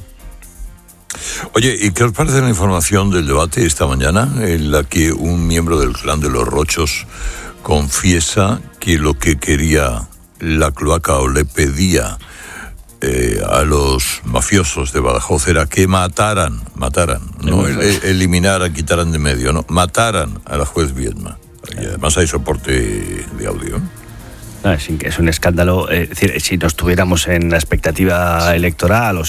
Oye, ¿y qué os parece la información del debate esta mañana en la que un miembro del clan de los Rochos confiesa que lo que quería la cloaca o le pedía eh, a los mafiosos de Badajoz era que mataran, mataran, no el, eliminaran, quitaran de medio, no, mataran a la juez Viedma? Y además hay soporte de audio. No, es, es un escándalo. Es decir, si no estuviéramos en la expectativa electoral o si nos,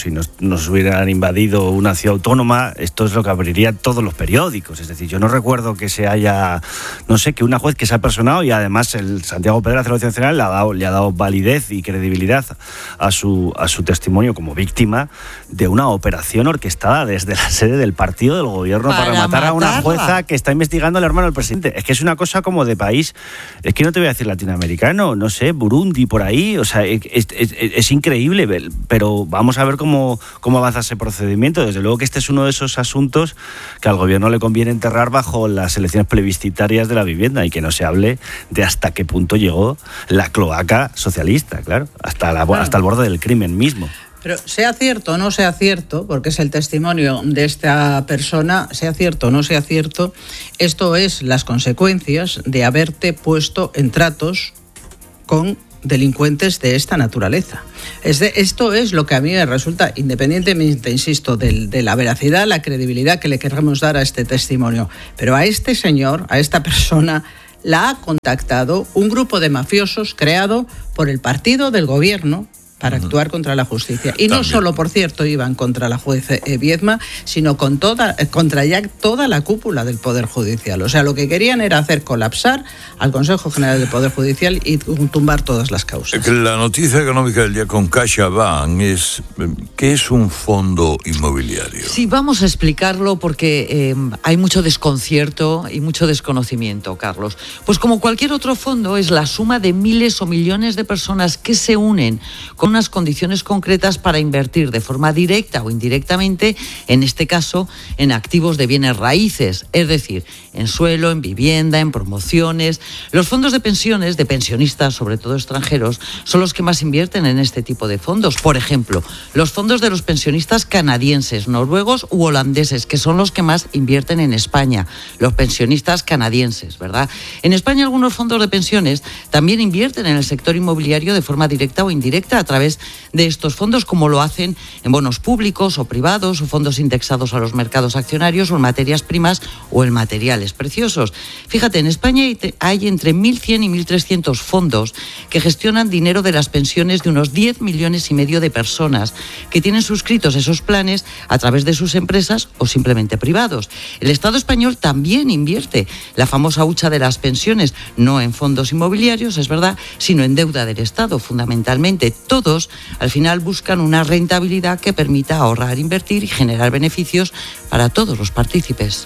nos hubieran invadido una ciudad autónoma, esto es lo que abriría todos los periódicos. Es decir, yo no recuerdo que se haya, no sé, que una juez que se ha personado y además el Santiago Pedraz de la Audiencia Nacional le ha dado, le ha dado validez y credibilidad a su, a su testimonio como víctima de una operación orquestada desde la sede del partido del gobierno para, para matar matarla. a una jueza que está investigando al hermano del presidente. Es que es una cosa como de país, es que no te voy a decir latinoamericano, no sé, Burundi, por ahí, o sea, es, es, es, es increíble, pero vamos a ver cómo, cómo avanza ese procedimiento. Desde luego que este es uno de esos asuntos que al gobierno le conviene enterrar bajo las elecciones plebiscitarias de la vivienda y que no se hable de hasta qué punto llegó la cloaca socialista, claro, hasta, la, hasta el borde del crimen mismo. Pero sea cierto o no sea cierto, porque es el testimonio de esta persona, sea cierto o no sea cierto, esto es las consecuencias de haberte puesto en tratos con delincuentes de esta naturaleza. Es de, esto es lo que a mí me resulta, independientemente, insisto, de, de la veracidad, la credibilidad que le queremos dar a este testimonio. Pero a este señor, a esta persona, la ha contactado un grupo de mafiosos creado por el partido del gobierno para actuar contra la justicia. Y no También. solo, por cierto, iban contra la juez eh, Viedma, sino con toda, contra ya toda la cúpula del Poder Judicial. O sea, lo que querían era hacer colapsar al Consejo General del Poder Judicial y tumbar todas las causas. La noticia económica del día con CaixaBank es, ¿qué es un fondo inmobiliario? Sí, vamos a explicarlo porque eh, hay mucho desconcierto y mucho desconocimiento, Carlos. Pues como cualquier otro fondo, es la suma de miles o millones de personas que se unen con unas condiciones concretas para invertir de forma directa o indirectamente, en este caso, en activos de bienes raíces, es decir, en suelo, en vivienda, en promociones. Los fondos de pensiones, de pensionistas, sobre todo extranjeros, son los que más invierten en este tipo de fondos. Por ejemplo, los fondos de los pensionistas canadienses, noruegos u holandeses, que son los que más invierten en España, los pensionistas canadienses, ¿verdad? En España algunos fondos de pensiones también invierten en el sector inmobiliario de forma directa o indirecta a través de estos fondos, como lo hacen en bonos públicos o privados o fondos indexados a los mercados accionarios o en materias primas o en materiales preciosos. Fíjate, en España hay entre mil cien y mil trescientos fondos que gestionan dinero de las pensiones de unos diez millones y medio de personas que tienen suscritos esos planes a través de sus empresas o simplemente privados. El Estado español también invierte la famosa hucha de las pensiones, no en fondos inmobiliarios, es verdad, sino en deuda del Estado, fundamentalmente. Todos, al final, buscan una rentabilidad que permita ahorrar, invertir y generar beneficios para todos los partícipes.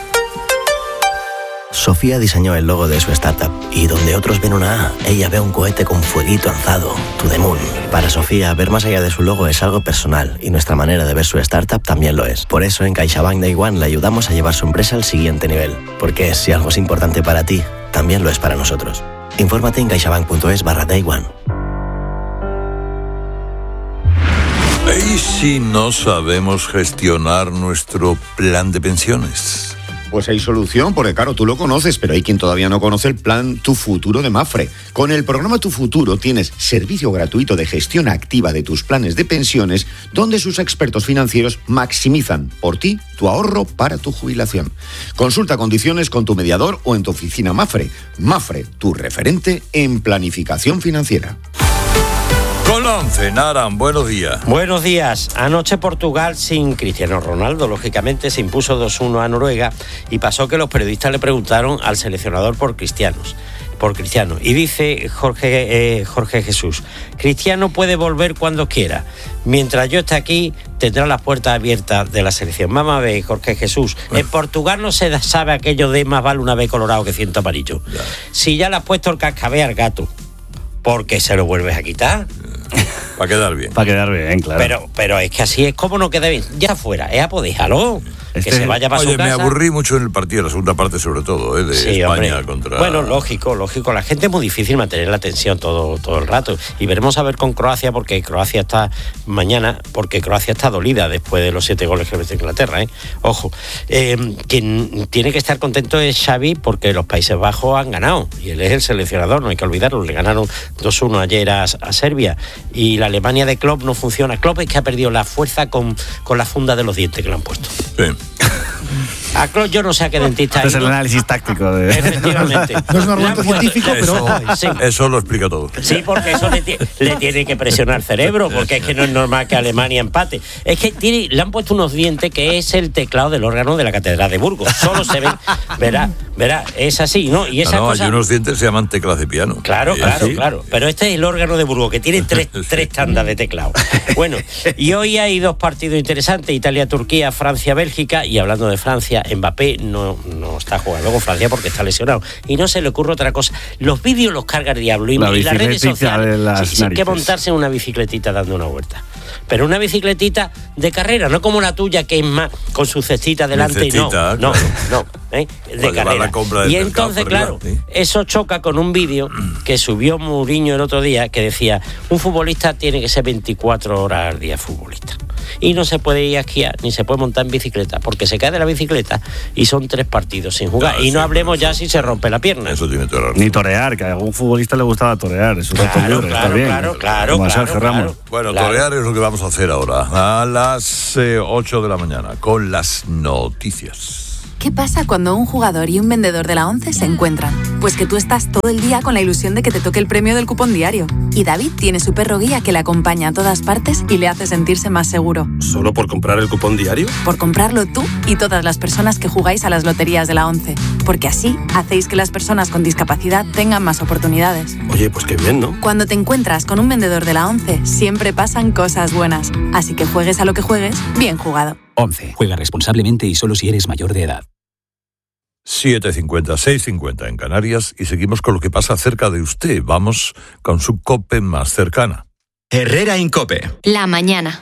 Sofía diseñó el logo de su startup y donde otros ven una A, ella ve un cohete con fueguito alzado, To The Moon. Para Sofía, ver más allá de su logo es algo personal y nuestra manera de ver su startup también lo es. Por eso en CaixaBank Day One le ayudamos a llevar su empresa al siguiente nivel. Porque si algo es importante para ti, también lo es para nosotros. Infórmate en caixabank.es barra Day One. ¿Y si no sabemos gestionar nuestro plan de pensiones? Pues hay solución, porque claro, tú lo conoces, pero hay quien todavía no conoce el plan Tu Futuro de Mapfre. Con el programa Tu Futuro tienes servicio gratuito de gestión activa de tus planes de pensiones, donde sus expertos financieros maximizan por ti tu ahorro para tu jubilación. Consulta condiciones con tu mediador o en tu oficina Mapfre. Mapfre, tu referente en planificación financiera. Con la once, Naran, buenos días. Buenos días. Anoche Portugal, sin Cristiano Ronaldo, lógicamente, se impuso dos uno a Noruega y pasó que los periodistas le preguntaron al seleccionador por Cristianos. Por Cristiano. Y dice Jorge, eh, Jorge Jesús, Cristiano puede volver cuando quiera. Mientras yo esté aquí, tendrá las puertas abiertas de la selección. Vamos a ver, Jorge Jesús, bueno. En Portugal no se sabe aquello de más vale una vez colorado que ciento amarillo. Ya. Si ya le has puesto el cascabel al gato, ¿por qué se lo vuelves a quitar? Para quedar bien. Para quedar bien, claro. Pero, pero es que así es como no queda bien. Ya fuera, es a déjalo. Este, que se vaya para oye, su casa. Me aburrí mucho en el partido, la segunda parte sobre todo, ¿eh? de sí, España hombre. contra... Bueno, lógico, lógico. La gente es muy difícil mantener la atención todo, todo el rato. Y veremos a ver con Croacia, porque Croacia está mañana, porque Croacia está dolida después de los siete goles que mete Inglaterra, ¿eh? Ojo. Eh, quien tiene que estar contento es Xavi, porque los Países Bajos han ganado. Y él es el seleccionador, no hay que olvidarlo. Le ganaron dos uno ayer a, a Serbia. Y la Alemania de Klopp no funciona. Klopp es que ha perdido la fuerza con, con la funda de los dientes que le han puesto. Sí. A Clos yo no sé a qué dentista. Este es el análisis táctico de... Efectivamente. No es un argumento científico, pero... Eso, Sí. eso lo explica todo. Sí, porque eso le, ti- le tiene que presionar el cerebro, porque es que no es normal que Alemania empate. Es que tiene, le han puesto unos dientes que es el teclado del órgano de la Catedral de Burgos. Solo se ven, verá, verá, es así, ¿no? Y esas No, no, cosas... hay unos dientes que se llaman teclas de piano. Claro, Eh, claro, sí. claro. Pero este es el órgano de Burgos, que tiene tres, tres tandas de teclado. Bueno, y hoy hay dos partidos interesantes, Italia-Turquía, Francia-Bélgica, y hablando de Francia, Mbappé no, no está jugando con Francia porque está lesionado. Y no se le ocurre otra cosa. Los vídeos los carga el diablo y, La y las redes bicicletita sociales, de las sí, sí, hay que narices. montarse en una bicicletita dando una vuelta. Pero una bicicletita de carrera, no como la tuya, que es más con su cestita delante y no, cestita, no, claro. no, ¿eh? Para de llevar carrera. la compra del Y mercado entonces, por arriba, claro, sí. eso choca con un vídeo que subió Mourinho el otro día que decía, un futbolista tiene que ser veinticuatro horas al día futbolista. Y no se puede ir a esquiar, ni se puede montar en bicicleta, porque se cae de la bicicleta y son tres partidos sin jugar. No, y no sí, hablemos ya si se rompe la pierna. Eso tiene toda la razón. Ni torear, que a algún futbolista le gustaba torear. Es un Claro, rato libre, claro, está bien. claro, claro, Como a claro, Sergio claro. Ramos. Bueno, Claro. torear es lo que vamos a hacer ahora, a las eh, ocho de la mañana, con las noticias. ¿Qué pasa cuando un jugador y un vendedor de la ONCE se encuentran? Pues que tú estás todo el día con la ilusión de que te toque el premio del cupón diario. Y David tiene su perro guía que le acompaña a todas partes y le hace sentirse más seguro. ¿Solo por comprar el cupón diario? Por comprarlo tú y todas las personas que jugáis a las loterías de la ONCE. Porque así hacéis que las personas con discapacidad tengan más oportunidades. Oye, pues qué bien, ¿no? Cuando te encuentras con un vendedor de la ONCE, siempre pasan cosas buenas. Así que juegues a lo que juegues, bien jugado. once. Juega responsablemente y solo si eres mayor de edad. siete cincuenta, seis cincuenta en Canarias y seguimos con lo que pasa cerca de usted. Vamos con su COPE más cercana. Herrera Incope. La mañana.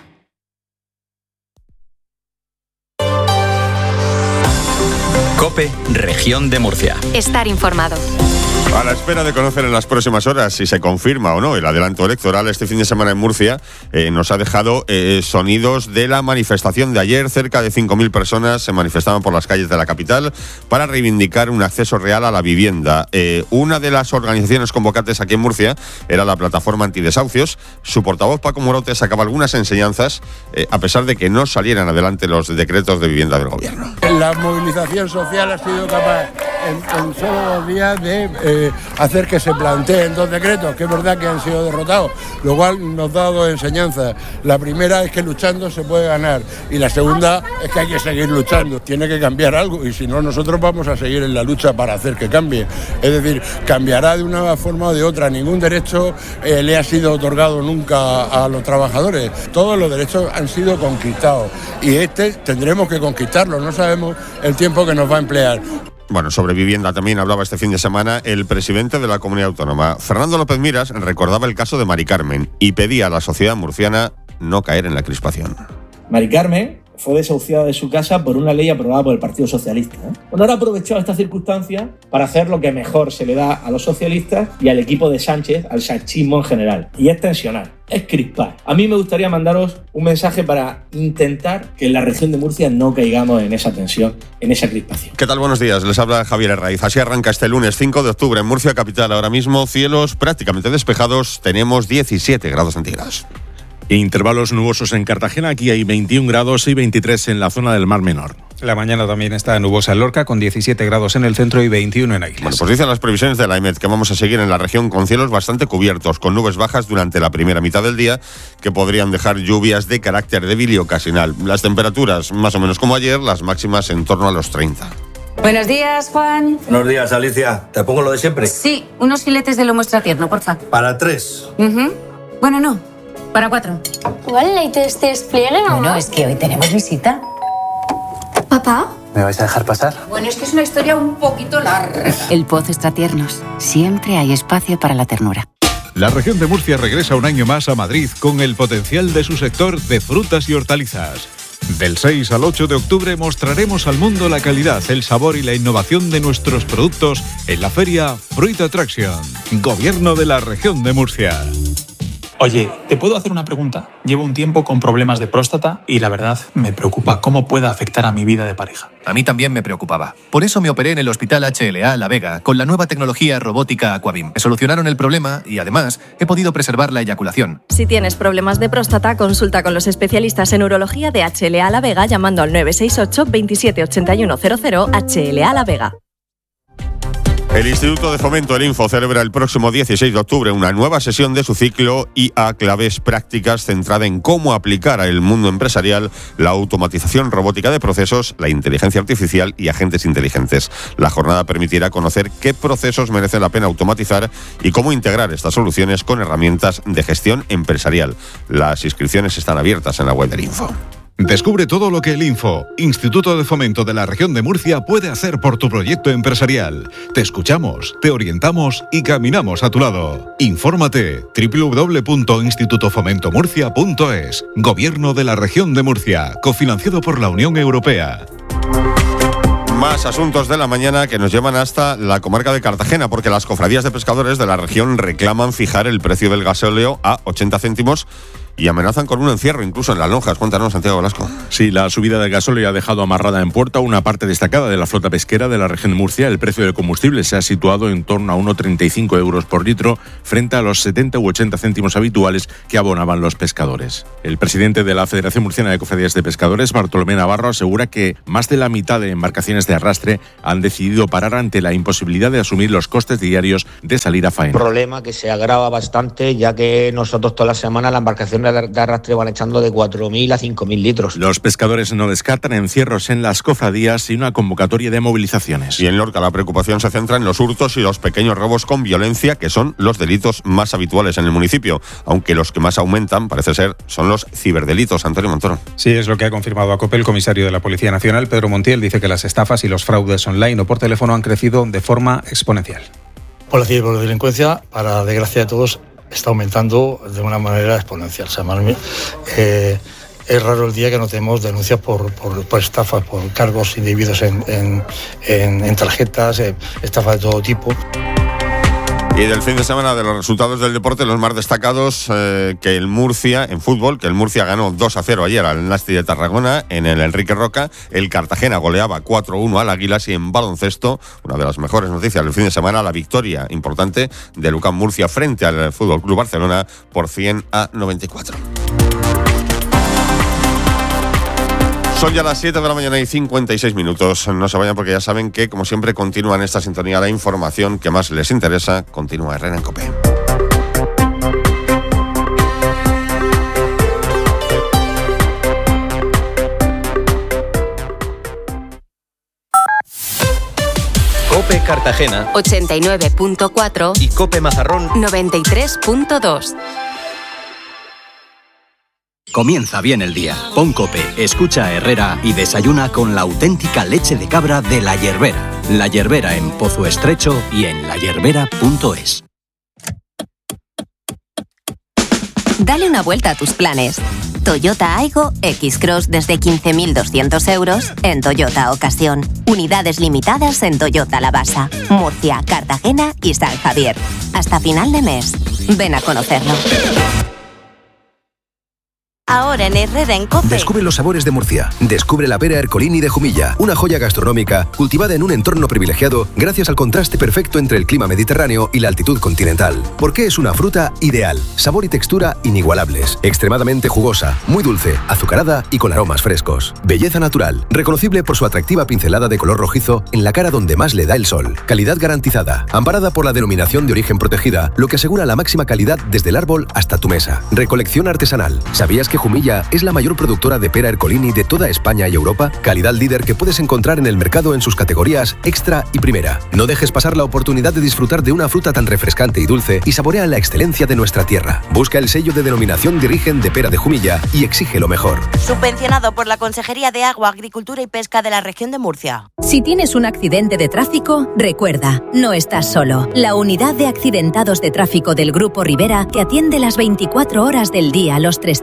COPE, Región de Murcia. Estar informado. A la espera de conocer en las próximas horas si se confirma o no el adelanto electoral, este fin de semana en Murcia eh, nos ha dejado eh, sonidos de la manifestación de ayer. Cerca de cinco mil personas se manifestaban por las calles de la capital para reivindicar un acceso real a la vivienda. Eh, una de las organizaciones convocantes aquí en Murcia era la Plataforma Antidesahucios. Su portavoz, Paco Morote, sacaba algunas enseñanzas eh, a pesar de que no salieran adelante los decretos de vivienda del gobierno. La movilización social ha sido capaz en, en solo dos días de eh, hacer que se planteen dos decretos, que es verdad que han sido derrotados, lo cual nos da dos enseñanzas. La primera es que luchando se puede ganar y la segunda es que hay que seguir luchando. Tiene que cambiar algo y si no nosotros vamos a seguir en la lucha para hacer que cambie. Es decir, cambiará de una forma o de otra. Ningún derecho eh, le ha sido otorgado nunca a los trabajadores. Todos los derechos han sido conquistados y este tendremos que conquistarlo. No sabemos el tiempo que nos va a emplear. Bueno, sobre vivienda también hablaba este fin de semana el presidente de la Comunidad Autónoma. Fernando López Miras recordaba el caso de Mari Carmen y pedía a la sociedad murciana no caer en la crispación. Mari Carmen fue desahuciada de su casa por una ley aprobada por el Partido Socialista, ¿eh? Bueno, ahora ha aprovechado esta circunstancia para hacer lo que mejor se le da a los socialistas y al equipo de Sánchez, al sanchismo en general, y es tensionar, es crispar. A mí me gustaría mandaros un mensaje para intentar que en la región de Murcia no caigamos en esa tensión, en esa crispación. ¿Qué tal? Buenos días, les habla Javier Herraiz. Así arranca este lunes cinco de octubre en Murcia capital. Ahora mismo cielos prácticamente despejados, tenemos diecisiete grados centígrados. Intervalos nubosos en Cartagena, aquí hay veintiún grados y veintitrés en la zona del Mar Menor. La mañana también está nubosa en Lorca, con diecisiete grados en el centro y veintiuno en Águilas. Bueno, pues dicen las previsiones de la EMET que vamos a seguir en la región con cielos bastante cubiertos, con nubes bajas durante la primera mitad del día, que podrían dejar lluvias de carácter débil y ocasional. Las temperaturas, más o menos como ayer, las máximas en torno a los treinta. Buenos días, Juan. Buenos días, Alicia. ¿Te pongo lo de siempre? Sí, unos filetes de lomo extratierno, porfa. Para tres. Uh-huh. Bueno, no, para cuatro. ¿Igual el este despliegue o no? Es que hoy tenemos visita. ¿Papá? ¿Me vais a dejar pasar? Bueno, es que es una historia un poquito larga. El Pozo Extratiernos. Siempre hay espacio para la ternura. La región de Murcia regresa un año más a Madrid con el potencial de su sector de frutas y hortalizas. Del seis al ocho de octubre mostraremos al mundo la calidad, el sabor y la innovación de nuestros productos en la feria Fruit Attraction. Gobierno de la región de Murcia. Oye, ¿te puedo hacer una pregunta? Llevo un tiempo con problemas de próstata y la verdad me preocupa cómo pueda afectar a mi vida de pareja. A mí también me preocupaba. Por eso me operé en el Hospital H L A La Vega con la nueva tecnología robótica Aquabim. Me solucionaron el problema y además he podido preservar la eyaculación. Si tienes problemas de próstata, consulta con los especialistas en urología de H L A La Vega llamando al nueve seis ocho, veintisiete ochenta y uno cero cero H L A La Vega. El Instituto de Fomento del Info celebra el próximo dieciséis de octubre una nueva sesión de su ciclo I A Claves Prácticas centrada en cómo aplicar al mundo empresarial la automatización robótica de procesos, la inteligencia artificial y agentes inteligentes. La jornada permitirá conocer qué procesos merecen la pena automatizar y cómo integrar estas soluciones con herramientas de gestión empresarial. Las inscripciones están abiertas en la web del Info. Descubre todo lo que el Info, Instituto de Fomento de la Región de Murcia, puede hacer por tu proyecto empresarial. Te escuchamos, te orientamos y caminamos a tu lado. Infórmate doble u doble u doble u punto instituto fomento murcia punto es. Gobierno de la Región de Murcia, cofinanciado por la Unión Europea. Más asuntos de la mañana que nos llevan hasta la comarca de Cartagena, porque las cofradías de pescadores de la región reclaman fijar el precio del gasóleo a ochenta céntimos y amenazan con un encierro incluso en las lonjas. Cuéntanos, Santiago Velasco. Sí, la subida del gasóleo ha dejado amarrada en puerto a una parte destacada de la flota pesquera de la región de Murcia. El precio del combustible se ha situado en torno a uno coma treinta y cinco euros por litro frente a los setenta u ochenta céntimos habituales que abonaban los pescadores. El presidente de la Federación Murciana de Cofradías de Pescadores, Bartolomé Navarro, asegura que más de la mitad de embarcaciones de arrastre han decidido parar ante la imposibilidad de asumir los costes diarios de salir a faena. Un problema que se agrava bastante, ya que nosotros toda la semana las embarcaciones de arrastre van echando de cuatro mil a cinco mil litros. Los pescadores no descartan encierros en las cofradías y una convocatoria de movilizaciones. Y en Lorca la preocupación se centra en los hurtos y los pequeños robos con violencia, que son los delitos más habituales en el municipio, aunque los que más aumentan, parece ser, son los ciberdelitos. Antonio Montoro. Sí, es lo que ha confirmado a COPE el comisario de la Policía Nacional, Pedro Montiel. Dice que las estafas y los fraudes online o por teléfono han crecido de forma exponencial. Por la ciberdelincuencia, para desgracia de todos, está aumentando de una manera exponencial. O sea, eh, es raro el día que no tenemos denuncias por, por, por estafas, por cargos indebidos en, en, en, en tarjetas, eh, estafas de todo tipo. Y del fin de semana, de los resultados del deporte, los más destacados, eh, que el Murcia, en fútbol, que el Murcia ganó dos a cero ayer al Nasti de Tarragona en el Enrique Roca, el Cartagena goleaba cuatro a uno al Águilas, y en baloncesto, una de las mejores noticias del fin de semana, la victoria importante de UCAM Murcia frente al Fútbol Club Barcelona por cien a noventa y cuatro. Son ya las siete de la mañana y cincuenta y seis minutos. No se vayan porque ya saben que, como siempre, continúa en esta sintonía la información que más les interesa. Continúa Herrera en COPE. COPE Cartagena ochenta y nueve punto cuatro y COPE Mazarrón noventa y tres punto dos. Comienza bien el día. Pon COPE, escucha a Herrera y desayuna con la auténtica leche de cabra de La Yerbera. La Yerbera en Pozo Estrecho y en la yerbera punto es. Dale una vuelta a tus planes. Toyota Aygo X-Cross desde quince mil doscientos euros en Toyota Ocasión. Unidades limitadas en Toyota La Basa, Murcia, Cartagena y San Javier. Hasta final de mes. Ven a conocerlo. Ahora en Herrera en COPE. Descubre los sabores de Murcia. Descubre la pera Ercolini de Jumilla, una joya gastronómica cultivada en un entorno privilegiado gracias al contraste perfecto entre el clima mediterráneo y la altitud continental. Porque es una fruta ideal, sabor y textura inigualables, extremadamente jugosa, muy dulce, azucarada y con aromas frescos. Belleza natural, reconocible por su atractiva pincelada de color rojizo en la cara donde más le da el sol. Calidad garantizada, amparada por la denominación de origen protegida, lo que asegura la máxima calidad desde el árbol hasta tu mesa. Recolección artesanal. ¿Sabías que Jumilla es la mayor productora de pera Ercolini de toda España y Europa? Calidad líder que puedes encontrar en el mercado en sus categorías extra y primera. No dejes pasar la oportunidad de disfrutar de una fruta tan refrescante y dulce y saborea la excelencia de nuestra tierra. Busca el sello de denominación de origen de pera de Jumilla y exige lo mejor. Subvencionado por la Consejería de Agua, Agricultura y Pesca de la Región de Murcia. Si tienes un accidente de tráfico, recuerda, no estás solo. La unidad de accidentados de tráfico del Grupo Rivera te atiende las veinticuatro horas del día, los trescientos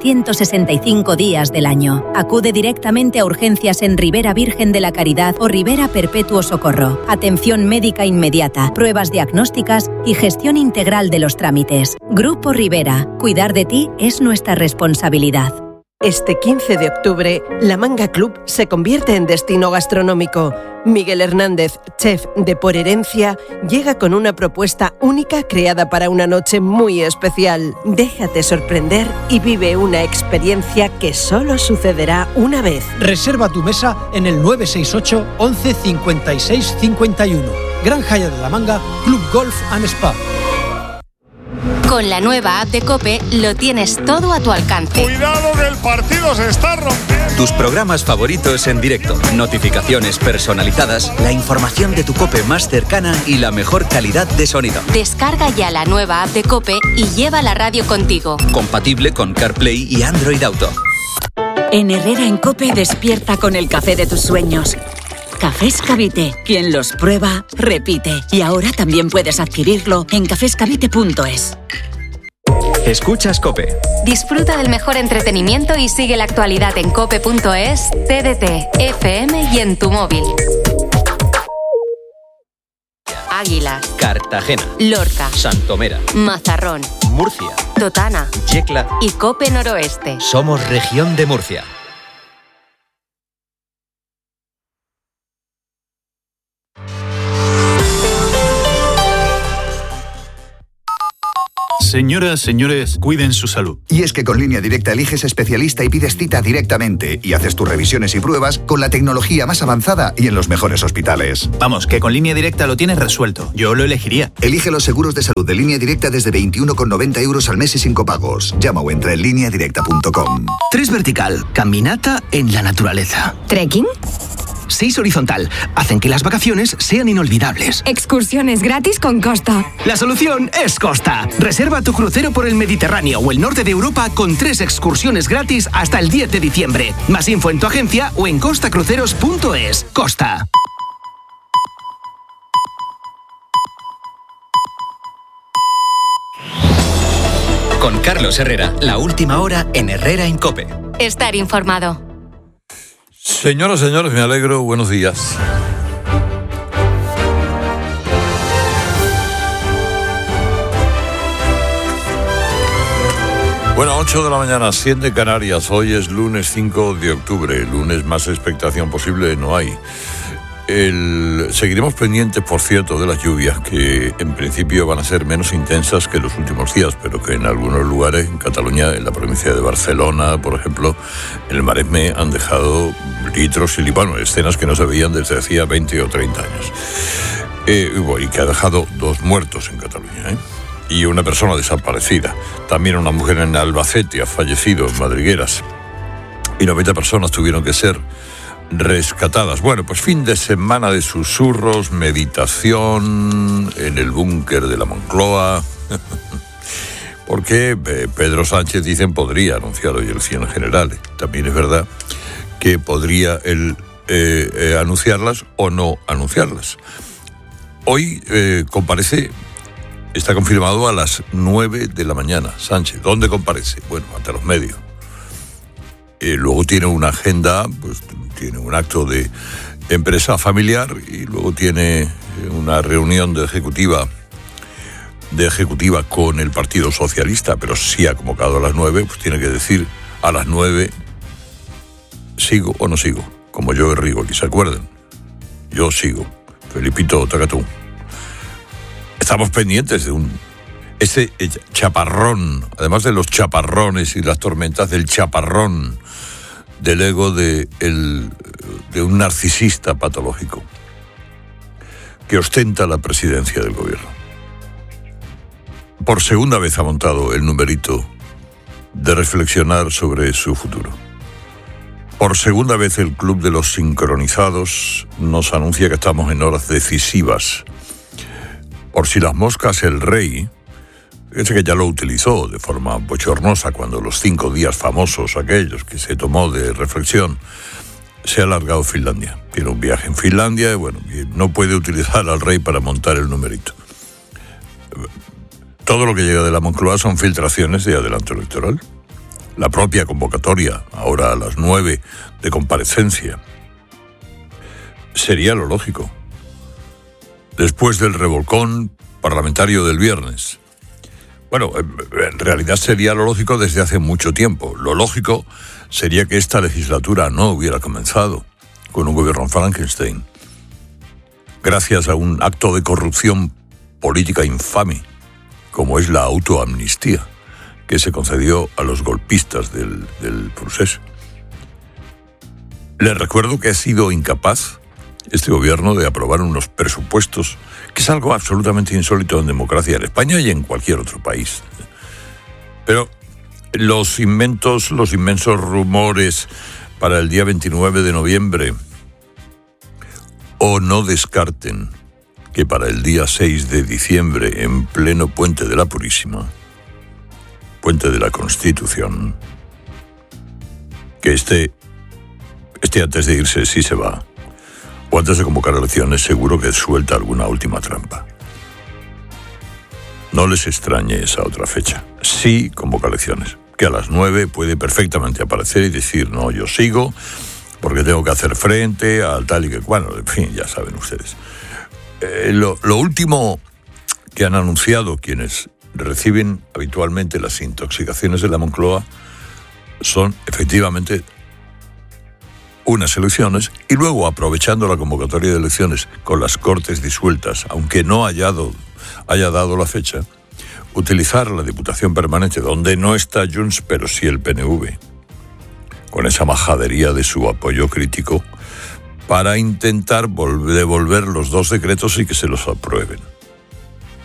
sesenta y cinco días del año. Acude directamente a urgencias en Ribera Virgen de la Caridad o Ribera Perpetuo Socorro. Atención médica inmediata, pruebas diagnósticas y gestión integral de los trámites. Grupo Ribera. Cuidar de ti es nuestra responsabilidad. Este quince de octubre, La Manga Club se convierte en destino gastronómico. Miguel Hernández, chef de Por Herencia, llega con una propuesta única creada para una noche muy especial. Déjate sorprender y vive una experiencia que solo sucederá una vez. Reserva tu mesa en el nueve seis ocho, once, cincuenta y seis, cincuenta y uno. Gran Jaya de la Manga, Club Golf and Spa. Con la nueva app de COPE lo tienes todo a tu alcance. ¡Cuidado que el partido se está rompiendo! Tus programas favoritos en directo, notificaciones personalizadas, la información de tu COPE más cercana y la mejor calidad de sonido. Descarga ya la nueva app de COPE y lleva la radio contigo. Compatible con CarPlay y Android Auto. En Herrera en COPE despierta con el café de tus sueños. Cafés Cavite. Quien los prueba, repite. Y ahora también puedes adquirirlo en cafés cavite punto es. Escuchas COPE. Disfruta del mejor entretenimiento y sigue la actualidad en cope punto es, T D T, F M y en tu móvil. Águila, Cartagena, Lorca, Santomera, Mazarrón, Murcia, Totana Yecla y Cope Noroeste. Somos región de Murcia. Señoras, señores, cuiden su salud. Y es que con Línea Directa eliges especialista y pides cita directamente y haces tus revisiones y pruebas con la tecnología más avanzada y en los mejores hospitales. Vamos, que con Línea Directa lo tienes resuelto. Yo lo elegiría. Elige los seguros de salud de Línea Directa desde veintiuno con noventa euros al mes y sin copagos. Llama o entra en línea directa punto com. Tres vertical, caminata en la naturaleza. ¿Trekking? Seis horizontal, hacen que las vacaciones sean inolvidables. Excursiones gratis con Costa. La solución es Costa. Reserva tu crucero por el Mediterráneo o el norte de Europa con tres excursiones gratis hasta el diez de diciembre. Más info en tu agencia o en costa cruceros punto es. Costa. Con Carlos Herrera, la última hora en Herrera en COPE. Estar informado. Señoras, señores, me alegro. Buenos días. Bueno, ocho de la mañana, siete de Canarias. Hoy es lunes cinco de octubre. Lunes más expectación posible no hay. El... Seguiremos pendientes, por cierto, de las lluvias, que en principio van a ser menos intensas que los últimos días, pero que en algunos lugares, en Cataluña, en la provincia de Barcelona, por ejemplo, en el Maresme, han dejado litros y bueno, escenas que no se veían desde hacía veinte o treinta años. Eh, y que ha dejado dos muertos en Cataluña, ¿eh? Y una persona desaparecida. También una mujer en Albacete ha fallecido en Madrigueras. Y noventa personas tuvieron que ser rescatadas. Bueno, pues fin de semana de susurros, meditación en el búnker de la Moncloa. Porque eh, Pedro Sánchez, dicen, podría anunciar hoy elecciones generales. También es verdad que podría él eh, eh, anunciarlas o no anunciarlas. Hoy eh, comparece, está confirmado a las nueve de la mañana, Sánchez. ¿Dónde comparece? Bueno, ante los medios. Eh, luego tiene una agenda, pues tiene un acto de empresa familiar y luego tiene una reunión de ejecutiva de ejecutiva con el Partido Socialista, pero sí ha convocado a las nueve, pues tiene que decir a las nueve sigo o no sigo, como yo Rigoli, ¿se acuerdan? Yo sigo, Felipito Tacatú. Estamos pendientes de un ese chaparrón, además de los chaparrones y las tormentas, del chaparrón del ego de, el, de un narcisista patológico que ostenta la presidencia del gobierno. Por segunda vez ha montado el numerito de reflexionar sobre su futuro. Por segunda vez el Club de los Sincronizados nos anuncia que estamos en horas decisivas. Por si las moscas, el rey, fíjense que ya lo utilizó de forma bochornosa cuando los cinco días famosos, aquellos que se tomó de reflexión, se ha alargado Finlandia. Tiene un viaje en Finlandia y bueno, no puede utilizar al rey para montar el numerito. Todo lo que llega de la Moncloa son filtraciones de adelanto electoral. la propia convocatoria, ahora a las nueve, de comparecencia, sería lo lógico. Después del revolcón parlamentario del viernes. Bueno, en realidad sería lo lógico desde hace mucho tiempo. Lo lógico sería que esta legislatura no hubiera comenzado con un gobierno Frankenstein, gracias a un acto de corrupción política infame, como es la autoamnistía que se concedió a los golpistas del, del procés. Les recuerdo que ha sido incapaz este gobierno de aprobar unos presupuestos, que es algo absolutamente insólito en democracia en España y en cualquier otro país. Pero los inmensos, los inmensos rumores para el día veintinueve de noviembre, o no descarten que para el día seis de diciembre, en pleno Puente de la Purísima, Puente de la Constitución, que este, este antes de irse sí se va, o antes de convocar elecciones seguro que suelta alguna última trampa. No les extrañe esa otra fecha. Sí convoca elecciones, que a las nueve puede perfectamente aparecer y decir, no, yo sigo, porque tengo que hacer frente al tal y que, bueno, en fin, ya saben ustedes. Eh, lo, lo último que han anunciado quienes reciben habitualmente las intoxicaciones de la Moncloa son efectivamente unas elecciones y luego, aprovechando la convocatoria de elecciones con las Cortes disueltas, aunque no haya dado, haya dado la fecha, utilizar la Diputación Permanente, donde no está Junts, pero sí el P N V, con esa majadería de su apoyo crítico, para intentar devolver los dos decretos y que se los aprueben.